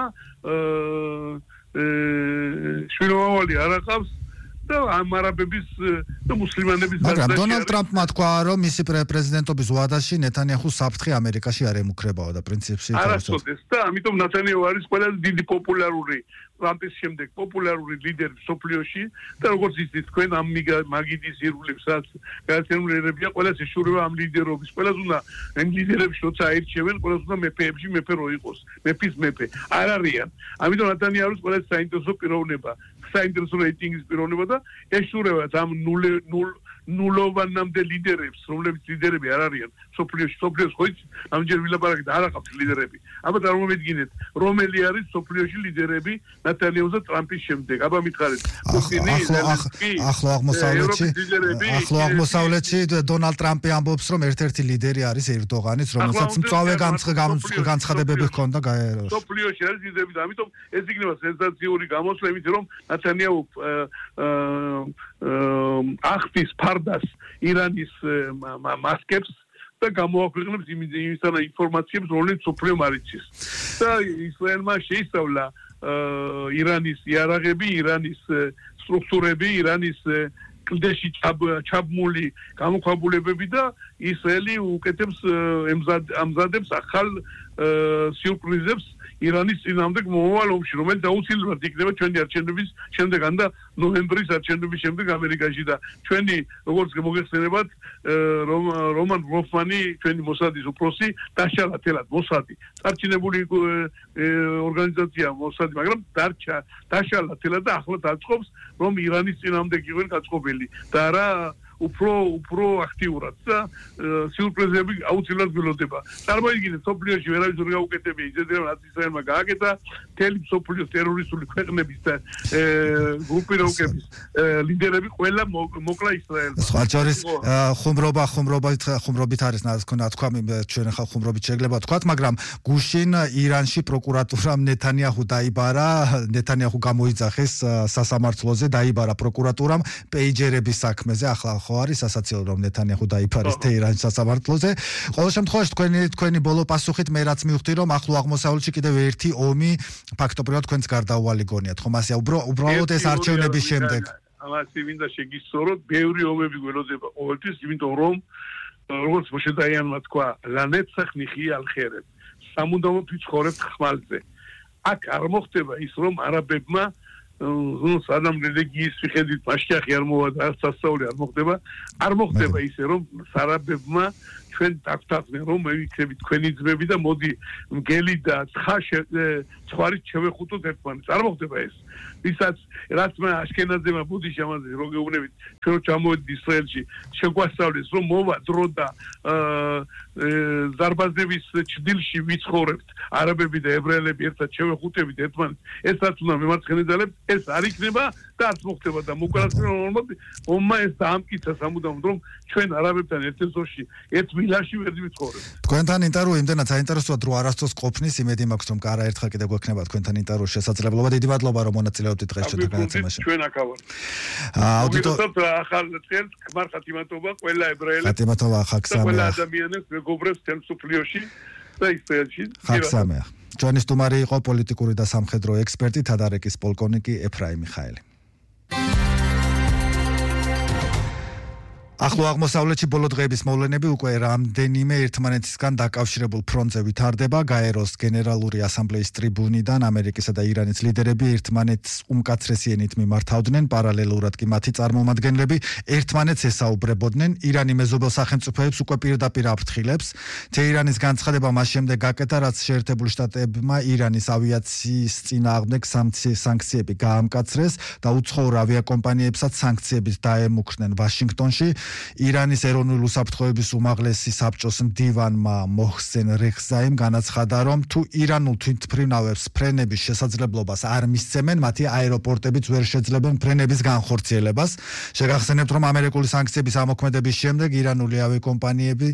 შვილოვანი არ აყავს და ამ არაბების და მუსლიმანების მაგრამ დონალდ ტრამპმა თქვა, რომ მისი პრეზიდენტობის ვადაში ნეთანიაჰუს საფრთხე ამერიკაში არ ემუქრებაო და პრინციპში არასოდეს და ამიტომ ნეთანიაჰუ არის ყველაზე დიდი პოპულარული ტრამპის შემდეგ პოპულარული ლიდერი სოფლიოში და როგორც იცით თქვენ ამ მაგიდის ირგვლივსაც გადაცემულებია ყველა შეშურება ამ ლიდერობის ყველას უნდა ამ ლიდერებში როცა აირჩევენ ყველას უნდა მეფეებში მეფე რო იყოს მეფის მეფე არ არიან ამიტომ ნეთანიაჰუს ყველა საინტერესო პიროვნება საინტერესო რეიტინგის პიროვნება და ეშურებათ ამ ნულ ნულოვანამდე ლიდერებს რომლებიც ლიდერები არ არიან სოფლიოში სოფლიოს ხო იცით ამჯერ ვილაპარაკეთ არ აყავთ ლიდერები აბა წარმოვიდგინეთ რომელი არის სოფლიოში ლიდერები ნეთანიაჰუს და ტრამპის შემდეგ აბა მითხარით პუტინი ახლო აღმოსავლეთში ახლო აღმოსავლეთში დონალდ ტრამპი ამბობს რომ ერთ-ერთი ლიდერი არის ერდოღანიც რომელსაც მწვავე განცხადებები ჰქონდა გაეროს სოფლიოში არის ლიდერები და ამიტომ ეს იქნება სენსაციური გამოსვლა იმით რომ ნეთანიაჰუ ახტის ფარდას ირანის მასკებს და გამოაქვეყნებს იმისთან ინფორმაციებს, რომელიც სოფლიო მარიცის. და ისრაელმა შეისწავლა ირანის იარაღები, ირანის სტრუქტურები, ირანის კლდეში ჩაბმული გამოქვაბულებები და ისრაელი უკეთებს ამზადებს ახალ სიურპრიზებს ირანის წინააღმდეგ მომავალ ომში, რომელიც აუცილებლად იქნება ჩვენი არჩევნების შემდეგან და ნოემბრის არჩევნების შემდეგ ამერიკაში და ჩვენი როგორც მოგეხსენებათ რომან გროფმანი ჩვენი მოსადის უფროსი დაშალა თელად მოსადი წარჩინებული ორგანიზაცია მოსადი მაგრამ დარჩა დაშალა თელად და ახლა დაწყობს რომ ირანის წინააღმდეგ იყვნენ გაწყობილი და არა უფრო უფრო აქტიურად და სიურპრიზები აუცილებლად გველოდება. წარმოიდგინეთ, სოფლიოში ვერავის ვერ გაუკეთებია ისედაც რაც ისრაელმა გააკეთა მთელი სოფლიოს ტერორისტული ქვეყნების და გრუპირებების ლიდერები ყველა მოკლა ისრაელს. სხვა შორის ხუმრობა ხუმრობით ხუმრობით არის ნათქვამი ჩვენ ხა ხუმრობით შეიძლება თქვათ, მაგრამ გუშინ ირანში პროკურატურამ ნეთანიაჰუ დაიბარა, ნეთანიაჰუ გამოიძახეს სასამართლოზე, დაიბარა პროკურატურამ პეიჯერების საქმეზე ახლა ხო არის სასაცილო რომ ნეთანიაჰუ დაიფარეს თეირანის სასამართლოზე. ყოველ შემთხვევაში თქვენი თქვენი ბოლო პასუხით მე რაც მივხვდი რომ ახლო აღმოსავლეთში კიდევ ერთი ომი ფაქტობრივად თქვენს გარდაუვალი გონიათ. ხომ ასე უბრალოდ ეს არჩევნების შემდეგ. ამასი მინდა შეგისწოროთ, ბევრი ომები გველოდება ყოველთვის, იმიტომ რომ როგორც მოშე დაიანმა თქვა, ლანეცახ ნიხი ალხერებ. სამუდამოდ ვიცხოვრებთ ხმალზე. აქ არ მოხდება ის რომ არაბებმა ნუ სადამ რელიგიის მიხედვით მასშტაბი არ მოვა და სასწაული არ მოხდება არ მოხდება ისე რომ არაბებმა ჩვენ დაგთანხმენ რომ მივიქცევით თქვენი ძმები და მოდი მგელი და ცხა ცხარით შევეხუტოთ ერთმანეთს არ მოხდება ეს ვისაც რაც მე აშკენაზემა ბუდიში ამაზე რო გეუბნებით ჩვენ ჩამოვედი ისრაელში შეგვასწავლეს რომ მოვა დრო და ზარბაზების ჭდილში ვიცხოვრებთ არაბები და ებრაელები ერთად შევეხუტებით ერთმანეთს ეს რაც უნდა მემარცხენე ძალებს ეს არ იქნება და არც მოხდება და მოკრატიულ ომმა ეს დაამტკიცა სამუდამოდ რომ ჩვენ არაბებთან ერთ-ერთ ზოში ერთ დილაში ვერ ვიცხოვრებ. თქვენთან ინტერვიუ იმდენად საინტერესოა, რომ არასდროს ყოფნის იმედი მაქვს, რომ კარა ერთხელ კიდევ გვექნება თქვენთან ინტერვიუს შესაძლებლობა. დიდი მადლობა, რომ მონაწილეობდით დღეს ჩვენთან განაცემაში. ჩვენ აქ ავართ. აუდიტორია ახალ წელს გმარ ხათიმატობა ყველა ებრაელს. ხათიმატობა ხაგ სამეა. ყველა ადამიანს მეგობრებს თემ სოფლიოში და ისრაელში. ხაგ სამეა. ჩვენი სტუმარი იყო პოლიტიკური და სამხედრო ექსპერტი თადარეკის პოლკოვნიკი ეფრაიმ მიხაელი. ახლო აღმოსავლეთში ბოლო დღეების მოვლენები უკვე რამდენიმე ერთმანეთისგან დაკავშირებულ ფრონტზე ვითარდება. გაეროს გენერალური ასამბლეის ტრიბუნიდან ამერიკისა და ირანის ლიდერები ერთმანეთს უმკაცრესი ენით მიმართავდნენ, პარალელურად კი მათი წარმომადგენლები ერთმანეთს ესაუბრებოდნენ. ირანი მეზობელ სახელმწიფოებს უკვე პირდაპირ აფრთხილებს. თეირანის განცხადება მას შემდეგ გაკეთა, რაც შეერთებული შტატებმა ირანის ავიაციის წინააღმდეგ სანქციები გაამკაცრეს და უცხოურ ავიაკომპანიებსაც სანქციებით დაემუქრნენ ვაშინგტონში. ირანის ეროვნული უსაფრთხოების უმაღლესი საბჭოს მდივანმა მოჰსენ რეხზაიმ განაცხადა, რომ თუ ირანულ თვითმფრინავებს ფრენების შესაძლებლობას არ მისცემენ, მათი აეროპორტებიც ვერ შეძლებენ ფრენების განხორციელებას. შეგახსენებთ, რომ ამერიკული სანქციების ამოქმედების შემდეგ ირანული ავიაკომპანიები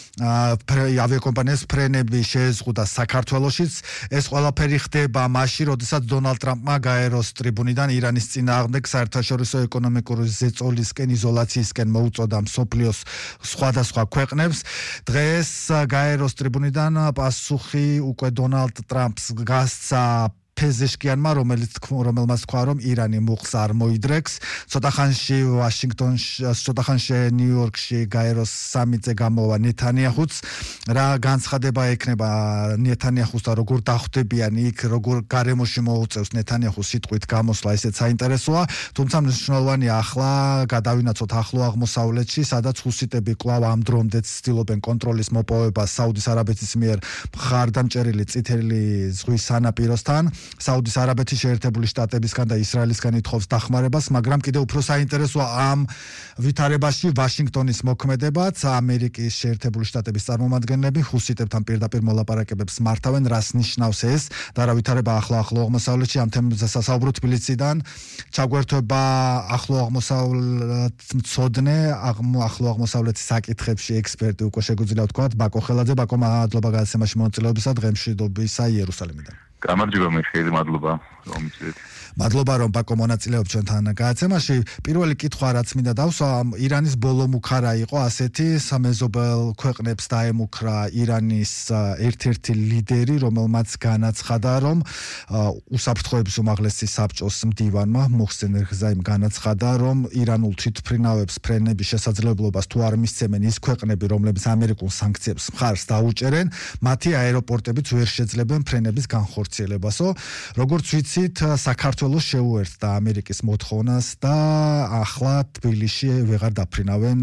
ავიაკომპანიებს ფრენები შეეზღუდა საქართველოშიც. ეს ყველაფერი ხდება მაშინ, როდესაც დონალდ ტრამპმა გაეროს ტრიბუნიდან ირანის წინააღმდეგ საერთაშორისო ეკონომიკური ზეწოლისკენ იზოლაციისკენ მოუწოდა მსოფლიოს სხვადასხვა ქვეყნებს. დღეს გაეროს ტრიბუნიდან პასუხი უკვე დონალდ ტრამპს გასცა ფეზეშკიანმა, რომელიც რომელმაც თქვა, რომ ირანი მუხლს არ მოიდრეკს. ცოტა ხანში ვაშინგტონში, ცოტა ხანში ნიუ-იორკში გაეროს სამიტზე გამოვა ნეთანიაჰუც. რა განცხადება ექნება ნეთანიაჰუს და როგორ დახვდებიან იქ, როგორ გარემოში მოუწევს ნეთანიაჰუს სიტყვით გამოსვლა, ესეც საინტერესოა. თუმცა მნიშვნელოვანია ახლა გადავინაცოთ ახლო აღმოსავლეთში, სადაც ჰუსიტები კვლავ ამ დრომდე ცდილობენ კონტროლის მოპოვებას საუდის არაბეთის მიერ მხარდამჭერილი წითელი ზღვის სანაპიროსთან. საუდის არაბეთის შეერთებული შტატებისგან და ისრაელისგან ითხოვს დახმარებას, მაგრამ კიდევ უფრო საინტერესოა ამ ვითარებაში ვაშინგტონის მოქმედებაც. ამერიკის შეერთებული შტატების წარმომადგენლები ჰუსიტებთან პირდაპირ მოლაპარაკებებს მართავენ, რას ნიშნავს ეს და რა ვითარება ახლო ახლო აღმოსავლეთში. ამ თემებზე სასაუბრო თბილისიდან ჩაგვერთვება ახლო აღმოსავლეთ მცოდნე, ახლო აღმოსავლეთის საკითხებში ექსპერტი უკვე შეგვიძლია ვთქვათ, ბაკო ხელაძე. ბაკო, მადლობა გადაცემაში მონაწილეობისა, დღემშვიდობისა იერუსალიმიდან. გამარჯობა, მიხეილი, მადლობა რომ იცით. მადლობა რომ ბაკო მონაწილეობ ჩვენთან გადაცემაში. პირველი კითხვა რაც მინდა დავსვა, ირანის ბოლო მუქარა იყო ასეთი, სამეზობელ ქვეყნებს დაემუქრა ირანის ერთ-ერთი ლიდერი, რომელმაც განაცხადა, რომ უსაფრთხოების უმაღლესი საბჭოს მდივანმა მოჰსენ რეხზაიმ განაცხადა, რომ ირანულ თვითმფრინავებს ფრენების შესაძლებლობას თუ არ მისცემენ ის ქვეყნები, რომლებიც ამერიკულ სანქციებს მხარს დაუჭერენ, მათი აეროპორტებიც ვერ შეძლებენ ფრენების განხორციელებასო. როგორც ვიცით, საქართველოს შეუერთდა ამერიკის მოთხოვნას და ახლა თბილისში ვეღარ დაფრინავენ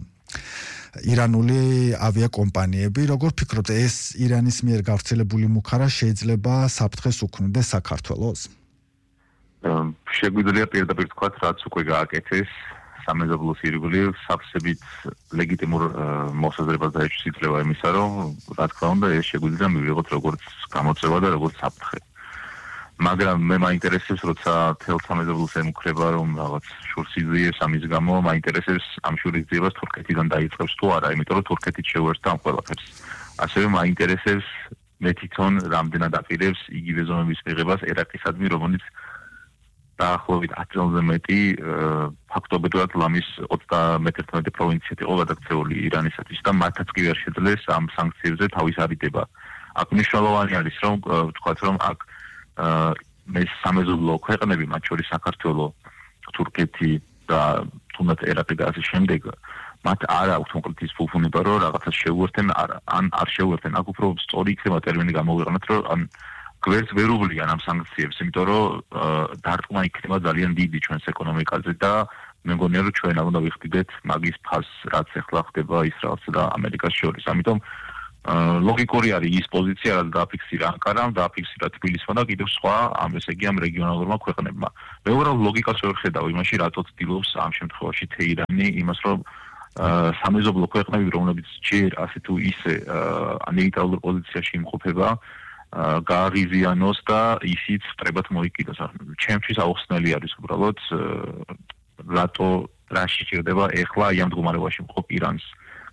ირანული ავიაკომპანიები. როგორ ფიქრობთ, ეს ირანის მიერ გავრცელებული მუქარა შეიძლება საფრთხეს უქმნიდეს საქართველოს? შეგვიძლია პირდაპირ თქვათ, რაც უკვე გააკეთეს სამეზობლოს ირგვლივ სავსებით ლეგიტიმურ მოსაზრებას დაეჭვის იძლევა იმისა, რომ რა თქმა უნდა ეს შეგვიძლია მივიღოთ როგორც გამოწვევა და როგორც საფრთხე. მაგრამ მე მაინტერესებს, როცა თელ სამეზობლოს ემუქრება, რომ რაღაც შურს იძლიებს ამის გამო, მაინტერესებს ამ შურისძიებას თურქეთიდან დაიწყებს თუ არა, იმიტომ რომ თურქეთიც შეუერთდა ამ ყველაფერს. ასევე მაინტერესებს მე თვითონ რამდენად აპირებს იგივე ზომების მიღებას ერაყისადმი, რომელიც დაახლოებით ათი წელზე მეტი ფაქტობრივად ლამის ოცდამეტ პროვინციად იყო გადაქცეული ირანისათვის და მათაც კი ვერ შეძლეს ამ სანქციებზე თავის არიდება. აქ მნიშვნელოვანი არის, რომ ვთქვათ, რომ აქ მე სამეზობლო ქვეყნები, მათ შორის საქართველო, თურქეთი და თუნდაც ერაყი და ასე შემდეგ, მათ არ აქვთ კონკრეტი ფუფუნება, რომ რაღაცას შეუერთენ, ან არ შეუერთენ. აქ უფრო სწორი იქნება ტერმინი გამოვიყენოთ, რომ ან გვერდს ვერ უვლიან ამ სანქციებს, იმიტომ რომ დარტყმა იქნება ძალიან დიდი ჩვენს ეკონომიკაზე და მე მგონია, რომ ჩვენ არ უნდა ვიხდიდეთ მაგის ფასს, რაც ახლა ხდება ისრაელსა და ამერიკას შორის. ამიტომ ლოგიკური არის ის პოზიცია, რაც დააფიქსირა ანკარამ, დააფიქსირა თბილისმა და კიდევ სხვა, ამ ესე იგი ამ რეგიონალურმა ქვეყნებმა. მე უბრალოდ ლოგიკას ვერ ხედავ იმაში, რატო ცდილობს ამ შემთხვევაში თეირანი იმას, რომ სამეზობლო ქვეყნები, რომლებიც ჯერ ასე თუ ისე ნეიტრალურ პოზიციაში იმყოფება, გააღიზიანოს და ისიც სტრებად მოიკიდოს. ჩემთვის აუხსნელი არის უბრალოდ რატო რა შეჭირდება ეხლა ამ მდგომარეობაში მყოფ ირანს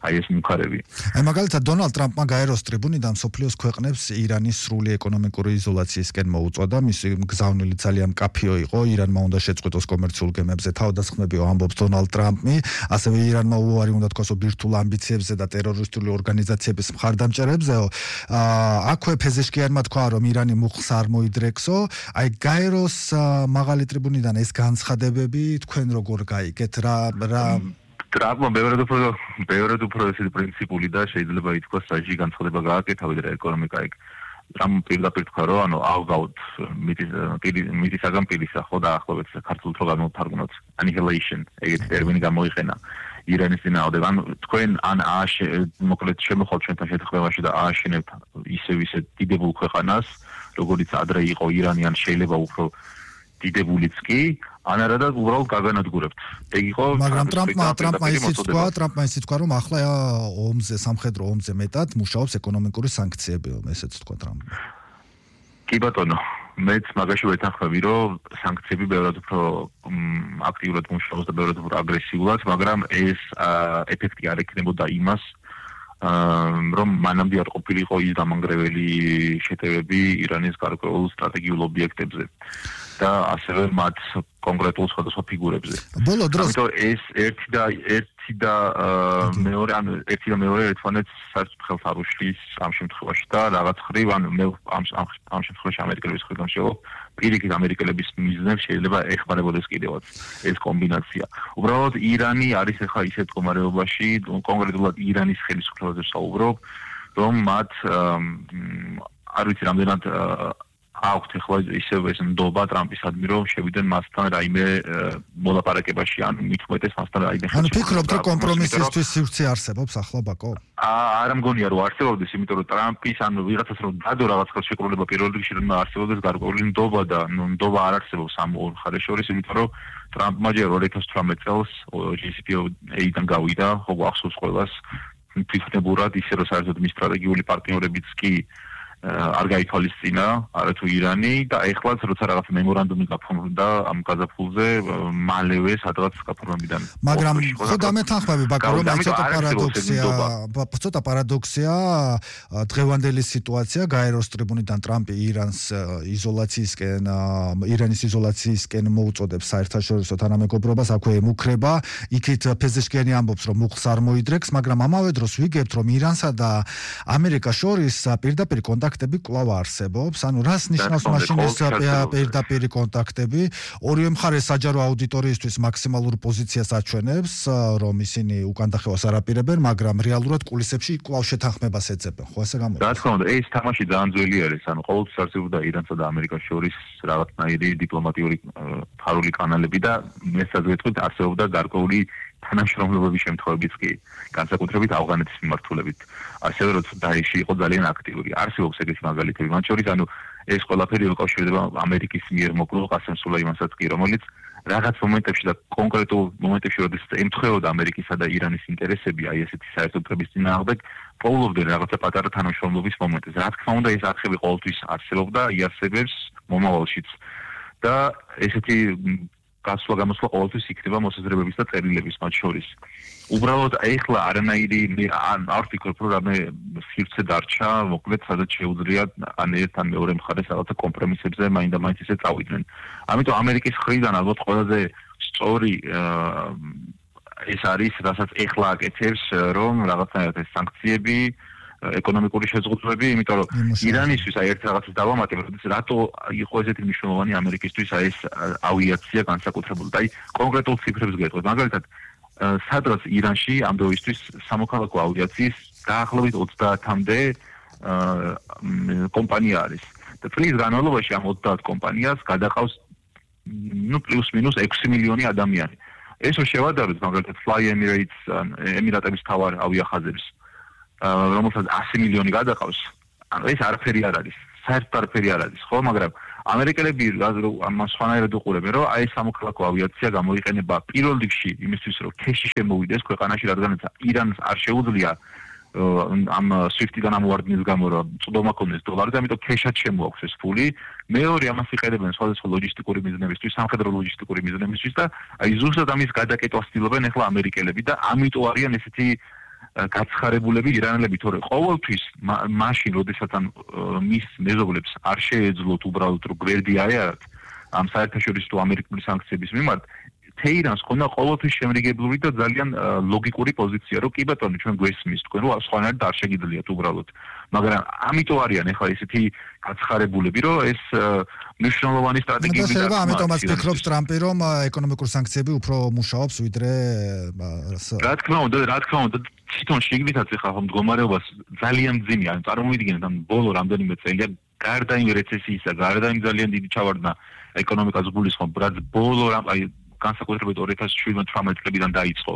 აი ეს მუქარები. აი მაგალითად დონალდ ტრამპმა გაეროს ტრიბუნიდან მსოფლიოს ქვეყნებს ირანის სრული ეკონომიკური იზოლაციისკენ მოუწოდა. მისი გზავნილი ძალიან მკაფიო იყო. ირანმა უნდა შეწყვეტოს კომერციულ გემებზე თავდასხმებიო ამბობს დონალდ ტრამპი. ასევე ირანმა უარი უნდა თქვასო ბირთვულ ამბიციებზე და ტერორისტული ორგანიზაციების მხარდამჭერებზეო. აქვე ფეზეშკიანმა თქვა, რომ ირანი მუხს არ მოიდრექსო. აი გაეროს მაღალი ტრიბუნიდან ეს განცხადებები თქვენ როგორ გაიგეთ? რა რა ტრამპმა ბევრად უფრო ბევრად უფრო ესეთი პრინციპული და შეიძლება ითქვას საჭი განცხადება გააკეთა ვიდრე ეკონომიკა იქ. ტრამპ პირდაპირ თქვა, რომ ანუ ავგავთ მითისაგან პირისა, ხო დაახლოებით ქართულად რო გამოვთარგმნოთ annihilation ეგეთი ტერმინი გამოიყენა ირანის წინააღმდეგ. ანუ თქვენ ან მოკლედ შემოხვალთ ჩვენთან შეთანხმებაში და ააშენებთ ისევ ისე დიდებულ ქვეყანას, როგორიც ადრე იყო ირანი, ან შეიძლება უფრო დიდებულიც კი, ან არა და უბრალოდ გაგანადგურებთ. ეგ იყო მაგრამ ტრამპმა ტრამპმა ისიც თქვა, ტრამპმა ისიც თქვა, რომ ახლა ომზე, სამხედრო ომზე მეტად მუშაობს ეკონომიკური სანქციები, ესეც თქვა ტრამპმა. კი ბატონო, მეც მაგაში ვეთანხმები, რომ სანქციები ბევრად უფრო აქტიურად მუშაობს და ბევრად უფრო აგრესიულად, მაგრამ ეს ეფექტი არ ექნებოდა იმას, რომ მანამდე არ ყოფილიყო ის დამანგრეველი შეტევები ირანის გარკვეულ სტრატეგიულ ობიექტებზე და ასევე მათ კონკრეტულ სხვადასხვა ფიგურებზე. ბოლო დროს ამიტომ ეს ერთი და ერთი და მეორე ან ერთი და მეორე ერთმანეთს საერთოდ ხელს არ უშლის ამ შემთხვევაში და რაღაც ხრივ ან მე ამ ამ შემთხვევაში ამერიკელების ხრიდან შევ პირიქით ამერიკელების მიზნებს შეიძლება ეხმარებოდეს კიდევაც ეს კომბინაცია. უბრალოდ ირანი არის ახლა ისეთ მდგომარეობაში, კონკრეტულად ირანის ხელისუფლებაზე საუბრობ, რომ მათ არ ვიცი რამდენად აქვთ ახლა ისევ ეს ნდობა ტრამპისადმი, რომ შევიდნენ მასთან რაიმე მოლაპარაკებაში, ან მით უმეტეს მასთან რაიმე ანუ ფიქრობთ, რომ კომპრომისისთვის სივრცე არსებობს ახლა ბაკო? არა მგონია რომ არსებობდეს, იმიტომ რომ ტრამპის ან ვიღაცას რომ დადო რაღაც ხელშეკრულება პირველ რიგში რომ არსებობდეს გარკვეული ნდობა და ნდობა არ არსებობს ამ ორ მხარეს შორის, იმიტომ რომ ტრამპმა ჯერ ორი ათას თვრამეტ წელს ჯი სი პი ო-დან გავიდა, ხო ახსოვს ყველას ფიქრებურად ისე რომ საერთოდ მის სტრატეგიული პარტნიორებიც კი არ გაითვალისწინა, არათუ ირანი და ეხლაც როცა რაღაც მემორანდუმი გაფორმდა ამ გაზაფხულზე, მალევე სადღაც გაფორმებიდან. მაგრამ ხო დამეთანხმები ბაკო, რომ აი ცოტა პარადოქსია, ცოტა პარადოქსია დღევანდელი სიტუაცია, გაეროს ტრიბუნიდან ტრამპი ირანს იზოლაციისკენ, ირანის იზოლაციისკენ მოუწოდებს საერთაშორისო თანამეგობრობას, აქვე ემუქრება, იქით ფეზეშკიანი ამბობს, რომ მუხს არ მოიდრექს, მაგრამ ამავე დროს ვიგებთ, რომ ირანსა და ამერიკას შორის პირდაპირ კონტაქტი კონტაქტები კვლავ არსებობს. ანუ რას ნიშნავს მაშინ ეს პირდაპირი კონტაქტები? ორივე მხარე საჯარო აუდიტორიისთვის მაქსიმალურ პოზიციას აჩვენებს, რომ ისინი უკან დახევას არ აპირებენ, მაგრამ რეალურად კულისებში კვლავ შეთანხმებას ეძებენ. ხო ესე გამოდის? რა თქმა უნდა, ეს თამაში ძალიან ძველი არის. ანუ ყოველთვის არსებობდა ირანსა და ამერიკას შორის რაღაცნაირი დიპლომატიური ფარული კანალები და მეცადე ვეთქვით, არსებობდა გარკვეული თანამშრომლობების შემთხვევებიც კი, განსაკუთრებით ავღანეთის მიმართულებით. ასევე როცა დაიში იყო ძალიან აქტიური. არსებობს ეგეთი მაგალითები, მათ შორის ანუ ეს ყველაფერი უკავშირდება ამერიკის მიერ მოკლულ ყასემ სულეიმანსაც კი, რომელიც რაღაც მომენტებში და კონკრეტულ მომენტებში, როდესაც ემთხვეოდა ამერიკისა და ირანის ინტერესები, აი ესეთი საერთო-პრების წინააღმდეგ, პოულობდნენ რაღაცა პატარა თანამშრომლობის მომენტებს. რა თქმა უნდა, ეს არხები ყოველთვის არსებობდა, იარსებებს მომავალშიც. და ესეთი გასვლა გამოსვლა ყოველთვის იქნება მოსაზრებების და წერილების მათ შორის. უბრალოდ ეხლა არანაირი არ ვფიქრობ, რომ რამე სივრცე დარჩა, მოკლედ სადაც შეუძლია ან ერთ ან მეორე მხარეს რაღაცა კომპრომისებზე მაინდა-მაინც ისე წავიდნენ. ამიტომ ამერიკის მხრიდან ალბათ ყველაზე სწორი ეს არის, რასაც ეხლა აკეთებს, რომ რაღაცნაირად ეს სანქციები, ეკონომიკური შეზღუდვები, იმიტომ რომ ირანისთვის აი ერთ რაღაცას დავამატებ, როდესაც რატო იყო ესეთი მნიშვნელოვანი ამერიკისთვის აი ეს ავიაცია განსაკუთრებული. აი კონკრეტულ ციფრებს გეტყვით. მაგალითად, სადღაც ირანში ამ დროისთვის სამოქალაქო ავიაციის დაახლოებით ოცდაათამდე კომპანია არის. და წლის განმავლობაში ამ ოცდაათ კომპანიას გადაყავს ნუ პლუს მინუს ექვსი მილიონი ადამიანი. ეს რო შევადაროთ, მაგალითად, Fly Emirates ემირატების მთავარ ავიახაზებს, რომელსაც ასი მილიონი გადაყავს, ანუ ეს არაფერი არ არის, საერთოდ არაფერი არ არის, ხო, მაგრამ ამერიკელები ამას სხვანაირად უყურებენ, რომ აი სამოქალაქო ავიაცია გამოიყენება პირველ რიგში იმისთვის, რომ ქეში შემოვიდეს ქვეყანაში, რადგანაც ირანს არ შეუძლია ამ SWIFT-დან ამოვარდნის გამო რა წვდომა ქონდეს დოლარზე, ამიტომ ქეშად შემოაქვს ეს ფული. მეორე ამას იყენებენ სხვადასხვა ლოჯისტიკური მიზნებისთვის, სამხედრო ლოჯისტიკური მიზნებისთვის და აი ზუსტად ამის გადაკეტვას ცდილობენ ახლა ამერიკელები და ამიტომ არიან ესეთი გაცხარებულები ირანელები თორე ყოველთვის მაშინ როდესაც ან მის მეზობლებს არ შეეძლოთ უბრალოდ რომ გვერდი აეარათ ამ საერთაშორისო ამერიკული სანქციების მიმართ თეირანს ხონდა ყოველთვის შემრიგებლური და ძალიან ლოგიკური პოზიცია რომ კი ბატონო ჩვენ გვესმის თქვენ რომ სხვანაირად არ შეგიძლიათ უბრალოდ მაგრამ ამიტომ არიან ახლა ესეთი გაცხარებულები რომ ეს მნიშვნელოვანი სტრატეგიული და ამიტომაც ფიქრობს ტრამპი რომ ეკონომიკური სანქციები უფრო მუშაობს ვიდრე რა თქმა უნდა რა თქმა უნდა თვითონ შეგვითაც ახლა ხომ მდგომარეობას ძალიან მძიმეა ან წარმოვიდგინეთ ამ ბოლო რამდენიმე წელია გარდა იმ რეცესიისა გარდა იმ ძალიან დიდი ჩავარდნა ეკონომიკას გულისხმობ რაც ბოლო აი განსაკუთრებით ორი ათას შვიდმეტ-თვრამეტ წლებიდან დაიწყო.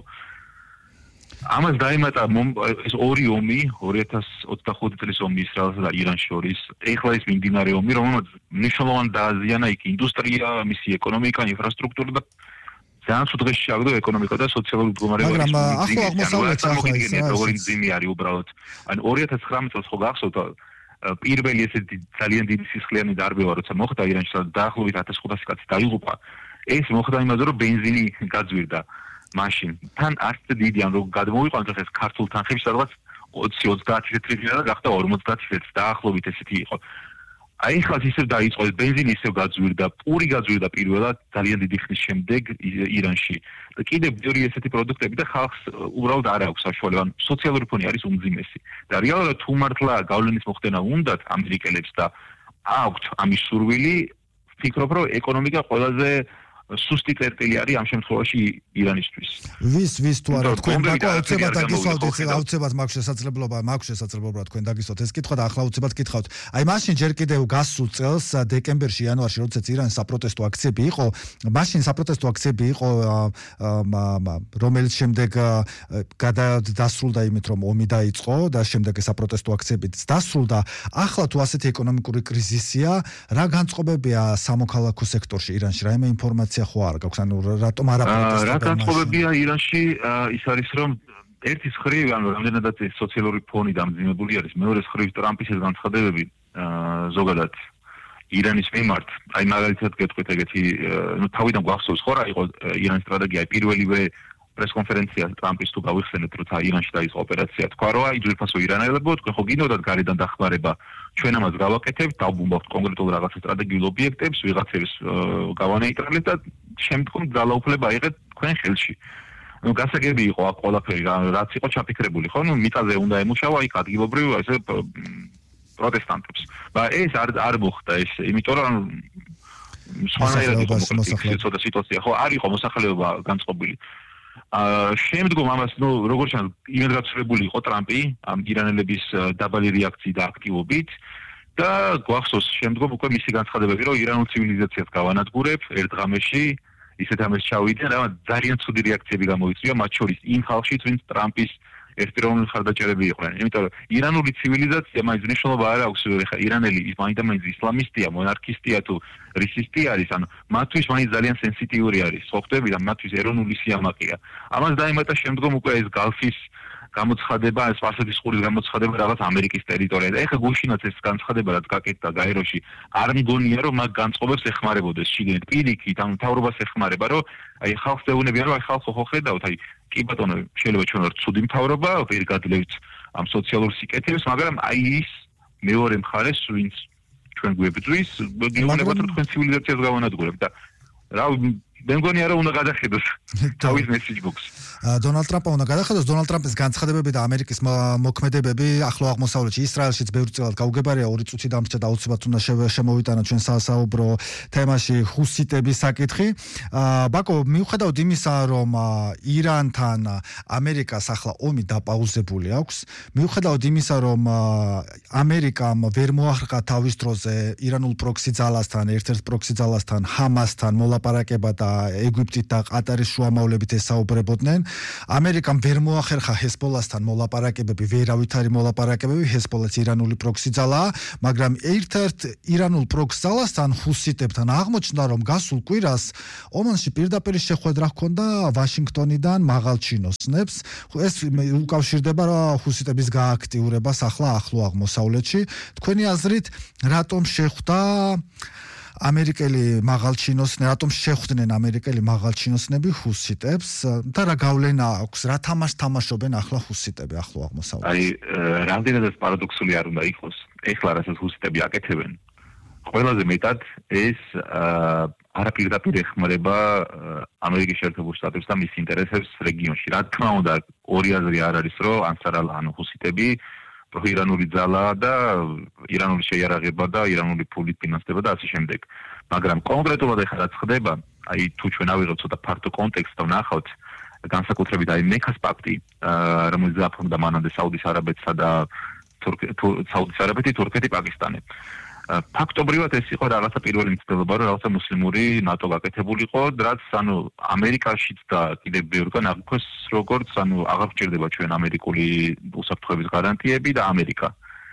ამას დაემატა ეს ორი ომი, ორი ათას ოცდახუთი წლის ომი ისრაელსა და ირანს შორის, ეხლა ეს მიმდინარე ომი, რომელმაც მნიშვნელოვანი დააზიანა იქ ინდუსტრია, მისი ეკონომიკა, ინფრასტრუქტურა და ძალიან სულ შეაგდო ეკონომიკა და სოციალური მდგომარეობა. მაგრამ ახლა აღმოსავლეთს ახლა ის როგორი მძიმე არის უბრალოდ. ან ორი ათას ცხრამეტ წელს ხო გახსოვთ პირველი ესეთი ძალიან დიდი სისხლიანი დარბევა როცა მოხდა ირანში და დაახლოებით ათას ხუთასი კაცი დაიღუპა. ეს მოხდა იმაზე რომ ბენზინი გაძვირდა მაშინ. თან არც დიდი ან რომ გადმოვიყვანოთ ეს ქართულ თანხებში სადღაც ოცი ოცდაათი ლიტრი და გახდა ორმოცდაათი ლიტრი დაახლოებით ესეთი იყო. აი ხალხ ისევ დაიწყო ეს ბენზინი ისევ გაძვირდა, პური გაძვირდა პირველად ძალიან დიდი ხნის შემდეგ ირანში. და კიდევ ბევრი ესეთი პროდუქტები და ხალხს უბრალოდ არ აქვს საშუალება. სოციალური ფონი არის უმძიმესი. და რეალურად თუ მართლა გავლენის მოხდენა უნდათ ამერიკელებს და აქვთ ამის სურვილი, ფიქრობ რომ ეკონომიკა ყველაზე სუსტი წერტილი არის ამ შემთხვევაში ირანისთვის. ვის ვის თუ არა თქვენ აუცილებლად დაგისვავთ, აუცილებლად მაქვს შესაძლებლობა, მაქვს შესაძლებლობა თქვენ დაგისვავთ ეს კითხვა და ახლა აუცილებლად გითხავთ. აი მაშინ ჯერ კიდევ გასულ წელს დეკემბერში, იანვარში, როდესაც ირანის საპროტესტო აქციები იყო, მაშინ საპროტესტო აქციები იყო, რომელიც შემდეგ გადასრულდა იმით, რომ ომი დაიწყო და შემდეგ ეს საპროტესტო აქციებიც დასრულდა. ახლა თუ ასეთი ეკონომიკური კრიზისია, რა განწყობებია სამოქალაქო სექტორში ირანში, რაიმე ინფორმაცია ხო არ გაქვს ანუ რატომ არ აპროტესტებენ რა განწყობებია ირანში ის არის რომ ერთის ხრივ ანუ რამდენადაც ეს სოციალური ფონი დამძიმებული არის მეორე ხრივ ტრამპის ეს განცხადებები ზოგადად ირანის მიმართ აი მაგალითად გეტყვით ეგეთი ნუ თავიდან გვახსოვს ხო რა იყო ირანის სტრატეგია პირველივე პრესკონფერენცია ტრამპის თუ გავიხსენეთ როცა ირანში დაიწყო ოპერაცია თქვა რომ აი ძვირფასო ირანელებო თქვენ ხო გინდოდათ გარედან დახმარება ჩვენ ამას გავაკეთებთ დავბომბავთ კონკრეტულ რაღაც სტრატეგიულ ობიექტებს ვიღაცებს გავანეიტრალეთ და შემდგომ ძალაუფლება აიღეთ თქვენ ხელში ну გასაგები იყო აქ ყველაფერი რაც იყო ჩაფიქრებული ხო ნუ მიწაზე უნდა ემუშავა იქ ადგილობრივ ესე პროტესტანტებს და ეს არ არ მოხდა ეს იმიტომ რომ სხვანაირად იყო ცოტა სიტუაცია ხო არ იყო მოსახლეობა განწყობილი აა შემდგომ ამას ნუ როგორც ჩანს იმედგაცრუებული იყო ტრამპი ამ ირანელების დაბალი რეაქციით და აქტივობით და გვახსოვს შემდგომ უკვე მისი განცხადებები რომ ირანულ ცივილიზაციას გავანადგურებ ერთ ღამეში ისეთ ამას ჩავიდნენ რა ძალიან ცუდი რეაქციები გამოიწვია მათ შორის იმ ხალხშიც ვინც ტრამპის ერთპიროვნული ხარდაჭერები იყვნენ იმიტომ რომ ირანული ცივილიზაცია მაინც მნიშვნელობა არ აქვს ხა ირანელი მაინც ისლამისტია მონარქისტია თუ რისისტი არის ანუ მათთვის მაინც ძალიან სენსიტიური არის ხო ხდები და მათთვის ეროვნული სიამაყეა ამას დაემატა შემდგომ უკვე ეს გალფის გამოცხადება ეს სპარსეთის ყურის გამოცხადება რაღაც ამერიკის ტერიტორიაზე და ეხლა გუშინაც ეს განცხადება რაც გაკეთდა გაეროში არ მგონია რომ მაგ განწყობებს ეხმარებოდეს შიგნით პირიქით ანუ მთავრობას ეხმარება რომ აი ხალხს ეუბნებიან რომ აი ხალხო ხო ხედავთ აი კი ბატონო შეიძლება ჩვენ ვართ ცუდი მთავრობა ვერ გადლევთ ამ სოციალურ სიკეთებს მაგრამ აი ის მეორე მხარეს ვინც ჩვენ გვებძვის გეუბნებათ რომ თქვენ ცივილიზაციას გავანადგურებთ და რა მე მგონია რომ უნდა გადახედოს თავის მესიჯ ბოქს დონალდ ტრამპმა უნდა გადახედოს დონალდ ტრამპის განცხადებები და ამერიკის მოქმედებები ახლო აღმოსავლეთში ისრაელშიც ბევრი წელად გაუგებარია ორი წუთი დამრჩა და აუცილებლად უნდა შემოვიტანოთ ჩვენ საუბრო თემაში ჰუსიტების საკითხი ბაკო მიუხედავად იმისა რომ ირანთან ამერიკას ახლა ომი დაპაუზებული აქვს მიუხედავად იმისა რომ ამერიკამ ვერ მოახერხა თავის დროზე ირანულ პროქსი ძალასთან ერთ-ერთ პროქსი ძალასთან ჰამასთან მოლაპარაკება და ეგვიპტით და ყატარის შუამავლებით ესაუბრებოდნენ ამერიკამ ვერ მოახერხა ჰესბოლასთან მოლაპარაკებები ვერავითარი მოლაპარაკებები ჰესბოლაც ირანული პროქსი ძალაა მაგრამ ერთ-ერთ ირანულ პროქსი ძალასთან ჰუსიტებთან აღმოჩნდა რომ გასულ კვირას ომანში პირდაპირ შეხვედრა ჰქონდა ვაშინგტონიდან მაღალჩინოსნებს ეს უკავშირდება ჰუსიტების გააქტიურებას ახლა ახლო აღმოსავლეთში თქვენი აზრით რატომ შეხვდა ამერიკელი მაღალჩინოსნები, რატომ შეხვდნენ ამერიკელი მაღალჩინოსნები ჰუსიტებს და რა გავლენა აქვს, რა თამაშს თამაშობენ ახლა ჰუსიტები ახლო აღმოსავლეთში? აი, რამდენადაც პარადოქსული არ უნდა იყოს, ეხლა რასაც ჰუსიტები აკეთებენ, ყველაზე მეტად ეს არაპირდაპირ ეხმარება ამერიკის შეერთებულ შტატებს და მის ინტერესებს რეგიონში. რა თქმა უნდა, ორი აზრი არ არის, რომ ანსარალა ანუ ჰუსიტები პროირანული ძალა და ირანული შეიარაღება და ირანული ფულით ფინანსდება და ასე შემდეგ. მაგრამ კონკრეტულად ახლა რაც ხდება, აი თუ ჩვენ ავიღოთ ცოტა ფართო კონტექსტს და ვნახავთ განსაკუთრებით აი მეკას პაქტი, რომელიც დააფუძნდა მანამდე საუდის არაბეთსა და საუდის არაბეთი, თურქეთი, პაკისტანი. ფაქტობრივად ეს იყო რაღაცა პირველი მცდელობა, რომ რაღაცა მუსლიმური ნატო გაკეთებულიყო, რაც ანუ ამერიკაშიც და კიდევ ბევრგან აღიქვეს როგორც ანუ აღარ გჭირდება ჩვენ ამერიკული უსაფრთხოების გარანტიები და ამერიკა.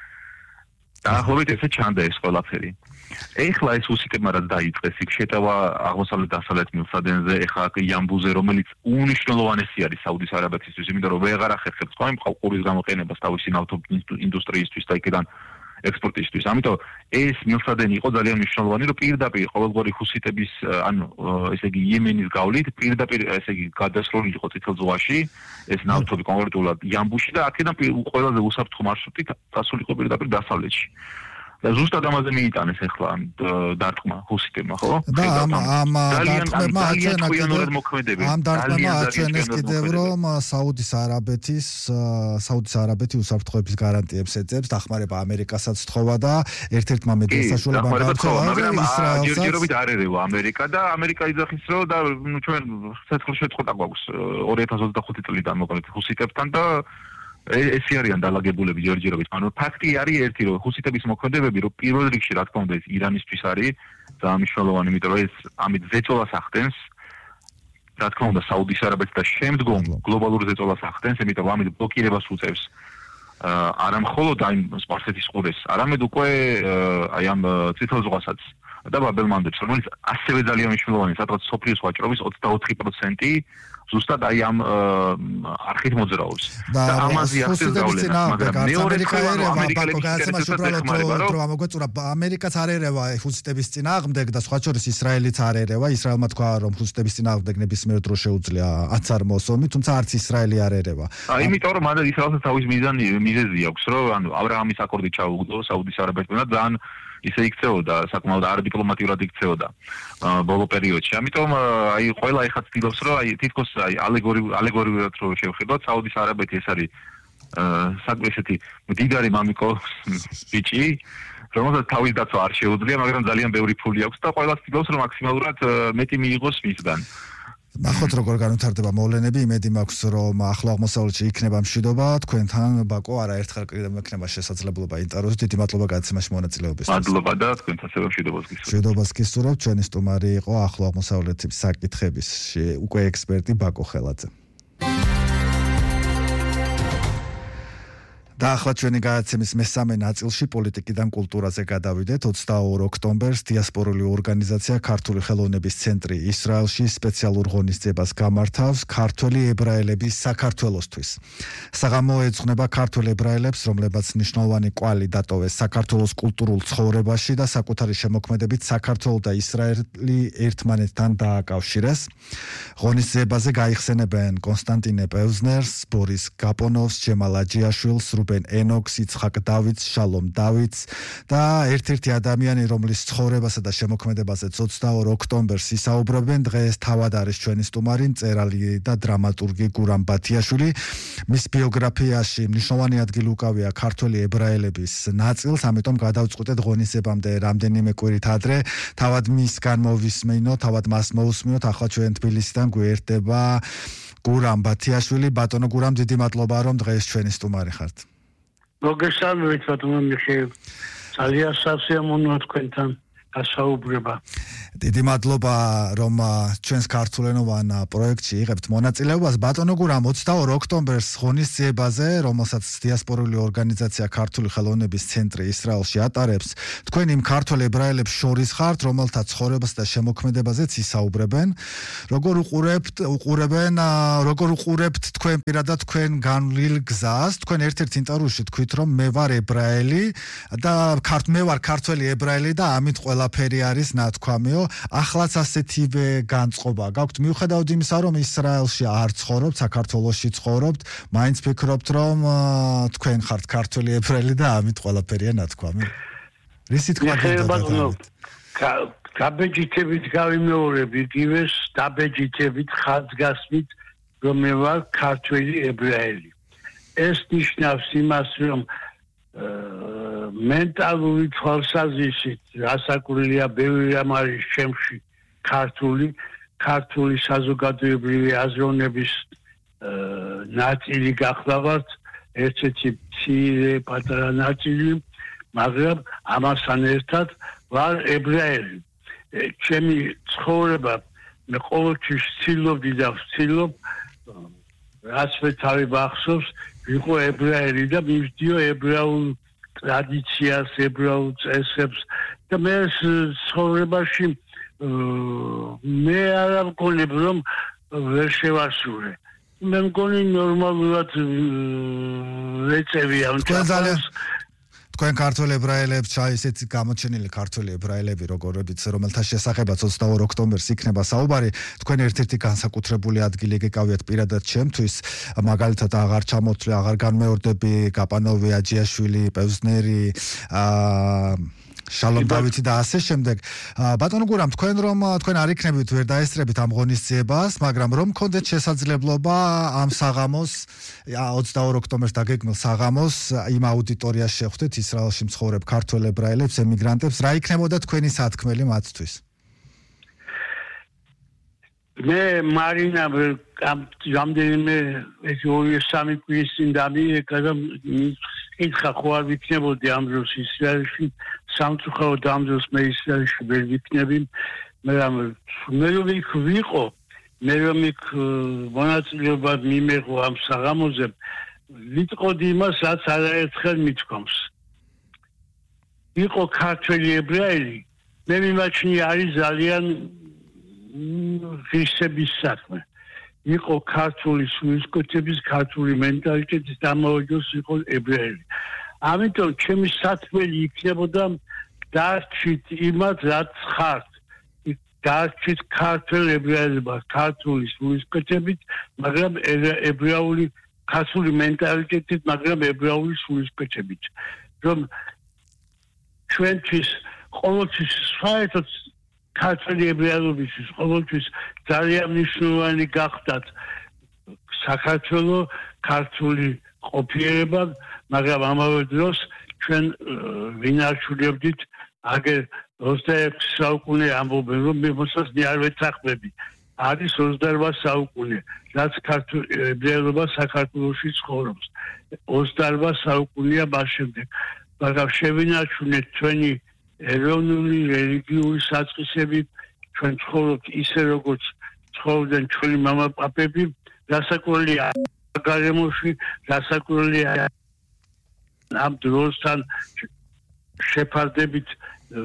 დაახლოებით ესე ჩანდა ეს ყველაფერი. ეხლა ეს ჰუსიტებმა რაც დაიწყეს, იქ შეტევა აღმოსავლეთ-დასავლეთ მილსადენზე, ეხლა იამბუზე, რომელიც უნიშნულოვანესი არის საუდის არაბეთისთვის, იმიტომ რომ ვეღარ ახერხებს თქვენ ყურის გამოყენებას თავისი ნავთობ ინდუსტრიისთვის და იქიდან ექსპორტისთვის. ამიტომ ეს მილსადენი იყო ძალიან მნიშვნელოვანი, რომ პირდაპირ ყოველგვარი ჰუსიტების, ანუ ესე იგი იემენის გავლით, პირდაპირ ესე იგი გადასროლი იყო წითელ ზღვაში, ეს ნავთობი კონკრეტულად იამბუში და აქედან ყველაზე უსაფრთხო მარშრუტით დასულიყო პირდაპირ დასავლეთში. და ზუსტად ამაზე მიიტანეს ახლა დარტყმა ჰუსიტებმა, ხო? და ამ ამ დარტყმა აჩვენა ამ დარტყმა აჩვენეს კიდევ რომ საუდის არაბეთის საუდის არაბეთი უსაფრთხოების გარანტიებს ეძებს, დახმარება ამერიკასაც თხოვა და ერთ-ერთმა მედია საშუალებამ გავრცელა ისრაელსაც. ჯერჯერობით არ ერევა ამერიკა და ამერიკა იძახის რომ და ნუ ჩვენ ცეცხლ შეწყვეტა გვაქვს ორი ათას ოცდახუთი წლიდან მოკლედ ჰუსიტებთან და ესე არიან დალაგებულები ჯერჯერობით. ანუ ფაქტი არის ერთი, რომ ჰუსიტების მოქმედებები, რომ პირველ რიგში რა თქმა უნდა ეს ირანისთვის არის ძალიან მნიშვნელოვანი, იმიტომ რომ ეს ამით ზეწოლას ახდენს, რა თქმა უნდა საუდის არაბეთს და შემდგომ გლობალურ ზეწოლას ახდენს, იმიტომ რომ ამით ბლოკირებას უწევს არა მხოლოდ აი სპარსეთის ყურეს, არამედ უკვე აი ამ წითელ ზღვასაც და ბაბ-ელ-მანდებს, რომელიც ასევე ძალიან მნიშვნელოვანი, სადღაც სოფლიოს ვაჭრობის ოცდაოთხი პროცენტი ზუსტად აი ამ არხით მოძრაობს. და ამაზე ახსენს გავლენა, მაგრამ მეორე ამერიკელების გადაცემაში უბრალოდ რომ ამოგვეწურა, ამერიკაც არ ერევა ჰუსიტების წინააღმდეგ და სხვა შორის ისრაელიც არ ერევა. ისრაელმა თქვა, რომ ჰუსიტების წინააღმდეგ ნებისმიერ დროს შეუძლია აცარ მოსომი, თუმცა არც ისრაელი არ ერევა. აი, იმიტომ რომ მანდ ისრაელსაც თავის მიზანი მიზეზი აქვს, რომ ანუ აბრაამის აკორდი ჩაუგდო საუდის არაბეთთან და ძალიან ისე იქცეოდა, საკმაოდ არ დიპლომატიურად იქცეოდა ბოლო პერიოდში. ამიტომ აი ყველა ეხლა ცდილობს, რომ აი თითქოს აი ალეგორი ალეგორიულად რო შევხედოთ, საუდის არაბეთი ეს არის საკმაოდ ესეთი მდიდარი მამიკო ბიჭი, რომელსაც თავის დაცვა არ შეუძლია, მაგრამ ძალიან ბევრი ფული აქვს და ყველა ცდილობს, რომ მაქსიმალურად მეტი მიიღოს მისგან. ნახოთ როგორ განვითარდება მოვლენები, იმედი მაქვს რომ ახლო აღმოსავლეთში იქნება მშვიდობა, თქვენთან ბაკო არაერთხელ კიდევ მექნება შესაძლებლობა ინტერვიუს. დიდი მადლობა გადაცემაში მონაწილეობისთვის. მადლობა და თქვენთან ასევე მშვიდობას გისურვებთ. მშვიდობას გისურვებთ. ჩვენი სტუმარი იყო ახლო აღმოსავლეთის საკითხების უკვე ექსპერტი ბაკო ხელაძე. და ახლა ჩვენი გადაცემის მესამე ნაწილში პოლიტიკიდან კულტურაზე გადავიდეთ. ოცდაორ ოქტომბერს დიასპორული ორგანიზაცია ქართული ხელოვნების ცენტრი ისრაელში სპეციალურ ღონისძიებას გამართავს ქართველი ებრაელების საქართველოსთვის. საღამო ეძღვნება ქართველ ებრაელებს, რომლებაც მნიშვნელოვანი კვალი დატოვეს საქართველოს კულტურულ ცხოვრებაში და საკუთარი შემოქმედებით საქართველო და ისრაელი ერთმანეთთან დააკავშირეს. ღონისძიებაზე გაიხსენებენ კონსტანტინე პევზნერს, ბორის გაპონოვს, ჯემალ აჯიაშვილს, რუბენ ენოქს, იცხაკ დავითს, შალომ დავითს და ერთ-ერთი ადამიანი, რომლის ცხოვრებასა და შემოქმედებაზეც ოცდაორ ოქტომბერს ისაუბრებენ, დღეს თავად არის ჩვენი სტუმარი, მწერალი და დრამატურგი გურამ ბათიაშვილი. მის ბიოგრაფიაში მნიშვნელოვანი ადგილი უკავია ქართველი ებრაელების ნაწილს, ამიტომ გადავწყვიტეთ ღონისძიებამდე რამდენიმე კვირით ადრე თავად მისგან მოვისმინოთ, თავად მას მოусმინოთ. ახლა ჩვენ თბილისიდან გვერდება გურამ ბათიაშვილი. ბატონო გურამ, დიდი მადლობა რომ დღეს ჩვენი სტუმარი ხართ. მოგესალმებით ბატონო მიხეილ. ძალიან სასიამოვნოა თქვენთან ასაუბრება. დიდი მადლობა რომ ჩვენს ქართულენოვან პროექტში იღებთ მონაწილეობას. ბატონო გურამ, ოცდაორ ოქტომბერს ღონისძიებაზე, რომელსაც დიასპორული ორგანიზაცია ქართული ხელოვნების ცენტრი ისრაელში ატარებს, თქვენ იმ ქართველ ებრაელებს შორის ხართ, რომელთა ცხოვრებას და შემოქმედებაზეც ისაუბრებენ. როგორ უყურებთ, უყურებენ, როგორ უყურებთ თქვენ პირადად თქვენ განვლილ გზას? თქვენ ერთ-ერთ ინტერვიუში თქვით, რომ მე ვარ ებრაელი და მე ვარ ქართველი ებრაელი და ამით ყველა ყველაფერი არის ნათქვამიო. Ახლაც ასეთივე განწყობა გაქვთ მიუხედავად იმისა, რომ ისრაელში არ ცხოვრობთ, საქართველოში ცხოვრობთ, მაინც ფიქრობთ, რომ თქვენ ხართ ქართველი ებრაელი და ამით ყველაფერია ნათქვამი. რისი თქვა გინდათ? გაბეჯითებით გავიმეორებ იგივეს, დაბეჯითებით ხაზგასმით, რომ მე ვარ ქართველი ებრაელი. ეს ნიშნავს იმას, რომ მენტალური თვალსაზრისით რასაკვირველია, ბევრი რამ არის ჩემში ქართული, ქართული საზოგადოებრივი აზროვნების ნაწილი გახლავართ, ერთ-ერთი მცირე პატარა ნაწილი, მაგრამ ამასთან ერთად ვარ ებრაელი. ჩემი ცხოვრება მე ყოველთვის ვცდილობდი და ვცდილობ, რაც მე თავი მახსოვს, ვიყო ებრაელი და მივდიო ებრაულ ტრადიციას, ებრაულ წესებს და მე ცხოვრებაში მე არ მგონებ, რომ ვერ შევასრულე. მე მგონი ნორმალურად ვეწევია ამ თქვენ ქართველ ებრაელებს ისეთი გამოჩენილი ქართველი ებრაელები როგორებიც რომელთა შესახებაც ოცდაორ ოქტომბერს იქნება საუბარი თქვენ ერთ-ერთი განსაკუთრებული ადგილი გეკავიათ პირადად ჩემთვის მაგალითად აღარ ჩამოთვლი აღარ განმეორდები გაპანოვი აჯიაშვილი პევზნერი აა შალომ დავითი და ასე შემდეგ. ბატონო გურამ, თქვენ რომ თქვენ არ იქნებით ვერ დაესწრებით ამ ღონისძიებას, მაგრამ რომ გქონდეთ შესაძლებლობა ამ საღამოს ოცდაორ ოქტომბერს დაგეგმილ საღამოს იმ აუდიტორიას შეხვდეთ ისრაელში მცხოვრებ ქართველ ებრაელებს, ემიგრანტებს, რა იქნებოდა თქვენი სათქმელი მათთვის? მე მარინა ამ რამდენიმე ეს ორი სამი კვირის წინ დამიეკა და ეკითხა ხო არ ვიქნებოდი ამ დროს ისრაელში სამწუხაროდ ამ დროს მე ისრაელში ვერ ვიქნები მაგრამ მე რომ იქ ვიყო მე რომ იქ მონაწილეობა მიმეღო ამ საღამოზე ვიტყოდი იმას რაც არაერთხელ მithქვამს იყო ქართველი ებრაელი მე მიმაჩნია არის ძალიან ღირსების საქმე იყო ქართული სულისკვეთების, ქართული მენტალიტეტის დამაოჯოს იყო ებრაელი. ამიტომ ჩემი სათქმელი იქნებოდა დარჩით იმათ, რაც ხართ. დარჩით ქართულ ებრაელებას, ქართული სულისკვეთებით, მაგრამ ებრაული ქართული მენტალიტეტით, მაგრამ ებრაული სულისკვეთებით. რომ ჩვენთვის ყოველთვის საერთოდ ქართული ებრაელობისთვის ყოველთვის ძალიან მნიშვნელოვანი გახდათ საქართველოს ქართული ყოფიერება, მაგრამ ამავე დროს ჩვენ ვინარჩუნებდით აგერ ოცდაექვსი საუკუნე ამბობენ რომ მე მოსასწრაფი არ ვეთანხმები. არის ოცდაორ საუკუნე, რაც ქართული ებრაელობა საქართველოში ცხოვრობს. ოცდაორ საუკუნეა მას შემდეგ. მაგრამ შევინარჩუნეთ ჩვენი ეროვნული რელიგიური საწყისები ჩვენ ცხოვრობთ ისე როგორც ცხოვრობდნენ ჩვენი მამაპაპები რასაკვირველია გარემოში რასაკვირველია ამ დროსთან შეფარდებით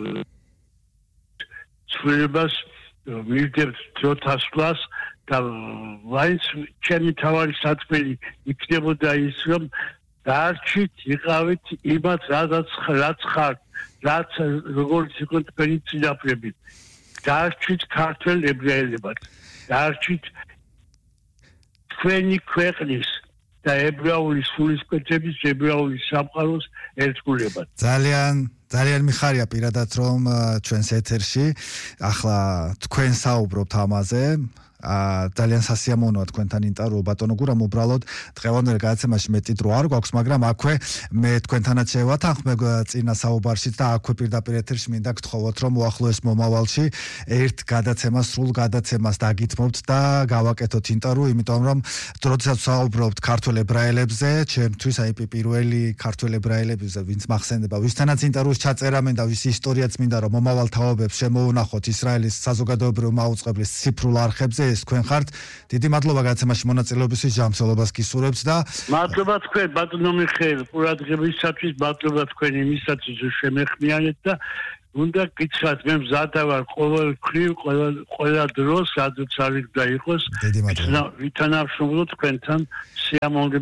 ცვლილებას მივდივართ დროთასვლას და ვაინც ჩემი თავარი სათქმელი იქნებოდა ის რომ დარჩით იყავით იმათ რაც რაც ხართ რაც როგორც იყო თქვენი წინაპრები დარჩით ქართულ ებრაელებად დარჩით თქვენი ქვეყნის და ებრაული სულისკვეთების ებრაული სამყაროს ერთგულებად ძალიან ძალიან მიხარია პირადად რომ ჩვენს ეთერში ახლა თქვენ საუბრობთ ამაზე ძალიან სასიამოვნოა თქვენთან ინტერვიუ ბატონო გურამ უბრალოდ დღევანდელ გადაცემაში მეტი დრო არ გვაქვს მაგრამ აქვე მე თქვენთანაც შევათანხმებ წინა საუბარშიც და აქვე პირდაპირ ეთერში მინდა გთხოვოთ რომ უახლოეს მომავალში ერთ გადაცემას სრულ გადაცემას დაგითმობთ და გავაკეთოთ ინტერვიუ იმიტომ რომ როდესაც საუბრობთ ქართულ ებრაელებზე ჩემთვის აი პირველი ქართულ ებრაელებზე ვინც მახსენდება ვისთანაც ინტერვიუს ჩაწერა მინდა ვის ისტორიაც მინდა რომ მომავალ თაობებს შემოუნახოთ ისრაელის საზოგადოებრივ მაუწყებლის ციფრულ არხებზე ეს თქვენ ხართ დიდი მადლობა გადაცემაში მონაწილეობისთვის ჯანმრთელობას გისურვებთ და მადლობა თქვენ ბატონო მიხეილ ყურადღებისათვის მადლობა თქვენ იმისათვის რომ შემეხმიანეთ და უნდა გითხრათ მე მზადა ვარ ყოველ მხრივ ყველა ყველა დროს სადაც არის და იყოს ვითანამშრომლობ თქვენთან სიამოვნებით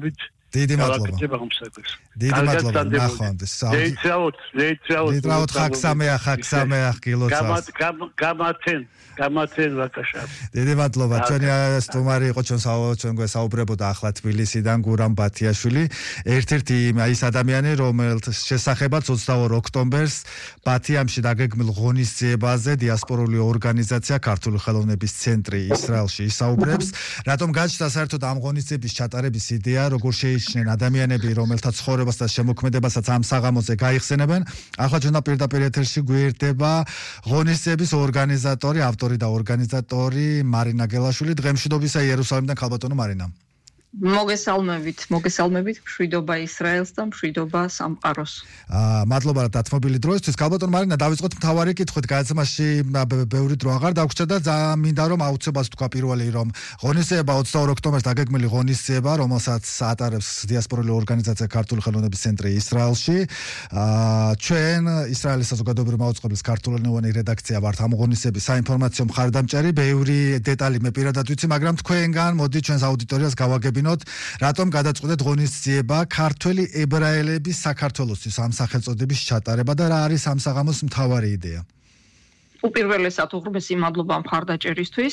დიდი მადლობა. დიდი მადლობა ნახვამდის. ლეიცაოთ, ლეიცაოთ. ლეიცაოთ ხაქსამეა, ხაქსამეა გილოცავს. გამათენ, გამათენ ვაკაშა. დიდი მადლობა. ჩვენი სტუმარი იყო ჩვენ ჩვენ გვესაუბრებოდა ახლა თბილისიდან გურამ ბათიაშვილი, ერთ-ერთი ის ადამიანი, რომელთა შესახებაც ოცდაორ ოქტომბერს ბათიამში დაგეგმილ ღონისძიებაზე დიასპორული ორგანიზაცია ქართული ხელოვნების ცენტრი ისრაელში ისაუბრებს. რატომ გაჩნდა საერთოდ ამ ღონისძიების ჩატარების იდეა, როგორ შეიჩნენ ადამიანები, რომელთა ცხოვრებას და შემოქმედებასაც ამ საღამოზე გაიხსენებენ. ახლა ჩვენ პირდაპირ ეთერში გვერდება ღონისძიების ორგანიზატორი, ავტორი და ორგანიზატორი მარინა გელაშვილი. დღემშვიდობისა იერუსალიმიდან, ქალბატონო მარინა. მოგესალმებით, მოგესალმებით, მშვიდობა ისრაელს და მშვიდობა სამყაროს. აა მადლობა რა დათმობილი დროისთვის. ქალბატონო მარინა, დავიწყოთ მთავარი კითხვით. გადაცემაში ბევრი დრო აღარ დაგვრჩა და მინდა რომ აუცილებლად თქვა პირველი რომ ღონისძიება ოცდაორ ოქტომბერს დაგეგმილი ღონისძიება, რომელსაც ატარებს დიასპორული ორგანიზაცია ქართული ხელოვნების ცენტრი ისრაელში. აა ჩვენ ისრაელის საზოგადოებრივი მაუწყებლის ქართულენოვანი რედაქცია ვართ ამ ღონისძიების საინფორმაციო მხარდამჭერი. ბევრი დეტალი მე პირადად ვიცი, მაგრამ თქვენგან მოდი ჩვენს აუდიტორიას გავაგებინოთ, რატომ გადაწყვეტეთ ღონისძიება ქართველი ებრაელების საქართველოსთვის ამ სახელწოდების ჩატარება და რა არის ამ საღამოს მთავარი იდეა? უპირველესად უღრმესი მადლობა მხარდაჭერისთვის.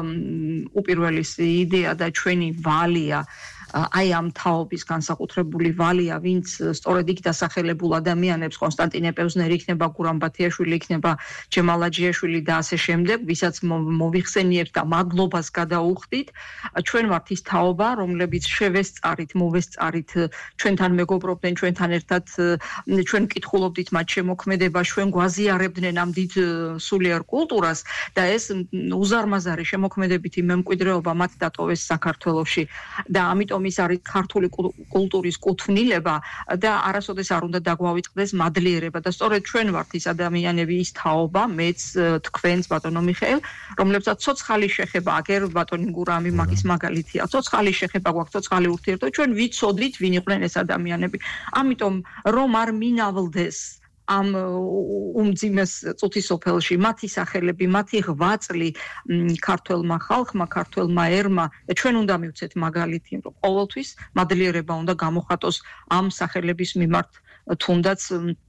უპირველესი იდეა და ჩვენი ვალია აი ამ თაობის განსაკუთრებული ვალია, ვინც სწორედ იქ დასახელებულ ადამიანებს კონსტანტინე პევზნერი იქნება, გურამ ბათიაშვილი იქნება, ჯემალ აჯიაშვილი და ასე შემდეგ, ვისაც მოვიხსენიებთ და მადლობას გადაუხდით. ჩვენ ვართ ის თაობა, რომლებიც შევესწარით, მოვესწარით, ჩვენთან მეგობრობდნენ, ჩვენთან ერთად ჩვენ კითხულობდით მათ შემოქმედებას, ჩვენ გვაზიარებდნენ ამ დიდ სულიერ კულტურას და ეს უზარმაზარი შემოქმედებითი მემკვიდრეობა მათ დატოვეს საქართველოში და ამიტომ ის არის ქართული კულტურის კუთვნილება და არასოდეს არ უნდა დაგვავიწყდეს მადლიერება და სწორედ ჩვენ ვართ ის ადამიანები, ის თაობა, მეც თქვენს ბატონო მიხეილ, რომლებსაც ცოცხალი შეხება, აგერ ბატონი გურამი მაგის მაგალითია, ცოცხალი შეხება გვაქვს, ცოცხალი ურთიერთობა, ჩვენ ვიცოდით ვინ იყვნენ ეს ადამიანები. ამიტომ რომ არ მინავლდეს ამ უმძიმეს წუთისოფელში მათი სახელები, მათი ღვაწლი ქართველმა ხალხმა, ქართველმა ერმა, ჩვენ უნდა მივცეთ მაგალითი, რომ ყოველთვის მადლიერება უნდა გამოხატოს ამ სახელების მიმართ, თუნდაც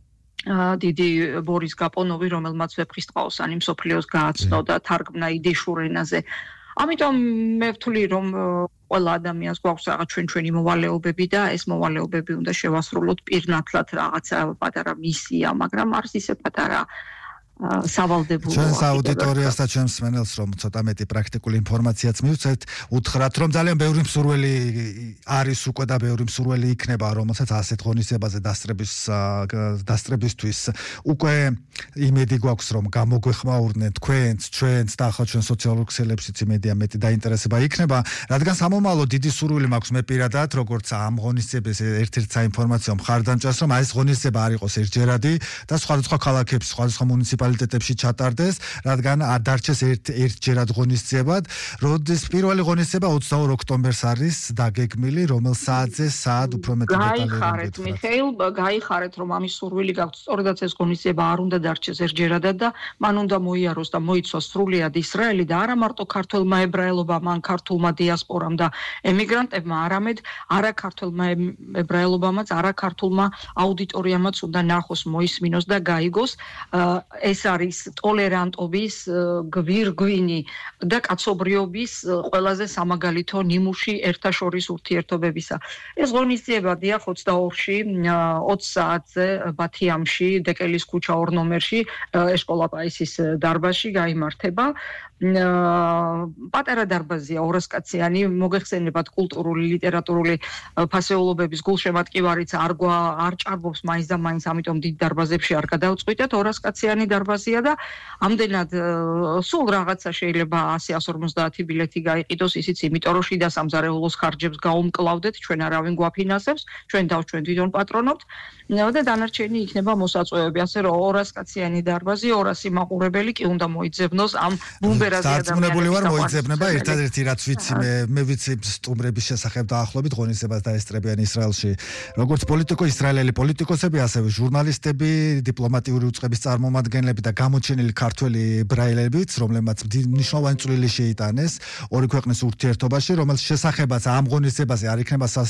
დიდი ბორის გაპონოვი, რომელმაც ვეფხისტყაოსანი მსოფლიოს გააცნო და თარგმნა იდიშურ ენაზე. ამიტომ მე ვთვლი, რომ ყველა ადამიანს გვაქვს რაღაც ჩვენ-ჩვენი მოვალეობები და ეს მოვალეობები უნდა შევასრულოთ პირნათლად, რაღაცა პატარა მისია, მაგრამ არის ისე პატარა სავალდებულო. ჩვენს აუდიტორიას და ჩვენს მსმენელს რომ ცოტა მეტი პრაქტიკული ინფორმაციაც მივცეთ, უთხრათ რომ ძალიან ბევრი მსურველი არის უკვე და ბევრი მსურველი იქნება, რომელსაც ასეთ ღონისძიებაზე დასწრების დასწრებისთვის უკვე იმედი გვაქვს რომ გამოგვეხმაურნენ თქვენს, ჩვენს და ახლა ჩვენ სოციალურ ქსელებშიც იმედია მეტი დაინტერესება იქნება, რადგან სამომავლო დიდი სურვილი მაქვს მე პირადად, როგორც ამ ღონისძიების ერთ-ერთ საინფორმაციო მხარდამჭერს, რომ აი ეს ღონისძიება არ იყოს ერთჯერადი და სხვადასხვა ქალაქებში, სხვადასხვა მუნიციპალიტეტებში ჩატარდეს, რადგან არ დარჩეს ერთ ერთჯერად ღონისძიებად. როდის პირველი ღონისძიება ოცდაორ ოქტომბერს არის დაგეგმილი, რომელ საათზე, საათ უფრო მეტი დეტალები. გაიხარეთ მიხეილ, გაიხარეთ რომ ამის სურვილი გაქვთ, სწორედაც ეს ღონისძიება არ უნდა დარჩეს ერთჯერადად და მან უნდა მოიაროს და მოიცვას სრულიად ისრაელი და არა მარტო ქართულმა ებრაელობამ, ან ქართულმა დიასპორამ და ემიგრანტებმა, არამედ არა ქართულმა ებრაელობამაც, არა ქართულმა აუდიტორიამაც უნდა ნახოს, მოისმინოს და გაიგოს. ეს არის ტოლერანტობის, გვირგვინი და კაცობრიობის ყველაზე სამაგალითო ნიმუში ერთაშორის ურთიერთობებისა. ეს ღონისძიება დიახ ოცდაორში, ოცი საათზე ბათიამში, დეკელის ქუჩა ორ ნომერში, ეშკოლა პაისის დარბაზში გაიმართება. პატარა დარბაზია, ორასკაციანი, მოგეხსენებათ კულტურული, ლიტერატურული ფასეულობების გულშემატკივარიც არ არ ჭარბობს მაინც და მაინც, ამიტომ დიდ დარბაზებში არ გადავწყვიტეთ, ორასკაციანი დარბაზია და ამდენად სულ რაღაცა შეიძლება ასი ასი ორმოცდაათი ბილეთი გაიყიდოს, ისიც იმიტომ რომ შიდა სამზარეულოს ხარჯებს გაუმკლავდეთ, ჩვენ არავინ გვაფინანსებს, ჩვენ და ჩვენ თვითონ პატრონობთ და დანარჩენი იქნება მოსაწვევები, ასე რომ ორასკაციანი დარბაზი, ორასი მაყურებელი კი უნდა მოიძებნოს ამ ბუმბერაზე ადამიანებს. დარწმუნებული ვარ მოიძებნება, ერთადერთი რაც ვიცი მე მე ვიცი სტუმრების შესახებ დაახლოებით ღონისძიებას დაესწრებიან ისრაელში, როგორც პოლიტიკო, ისრაელელი პოლიტიკოსები, ასევე ჟურნალისტები, დიპლომატიური უწყების წარმომადგენლები და გამოჩენილი ქართველი ებრაელებიც, რომლებმაც მნიშვნელოვანი წვლილი შეიტანეს ორი ქვეყნის ურთიერთობაში, რომელს შესახებაც ამ ღონისძიებაზე არ იქნება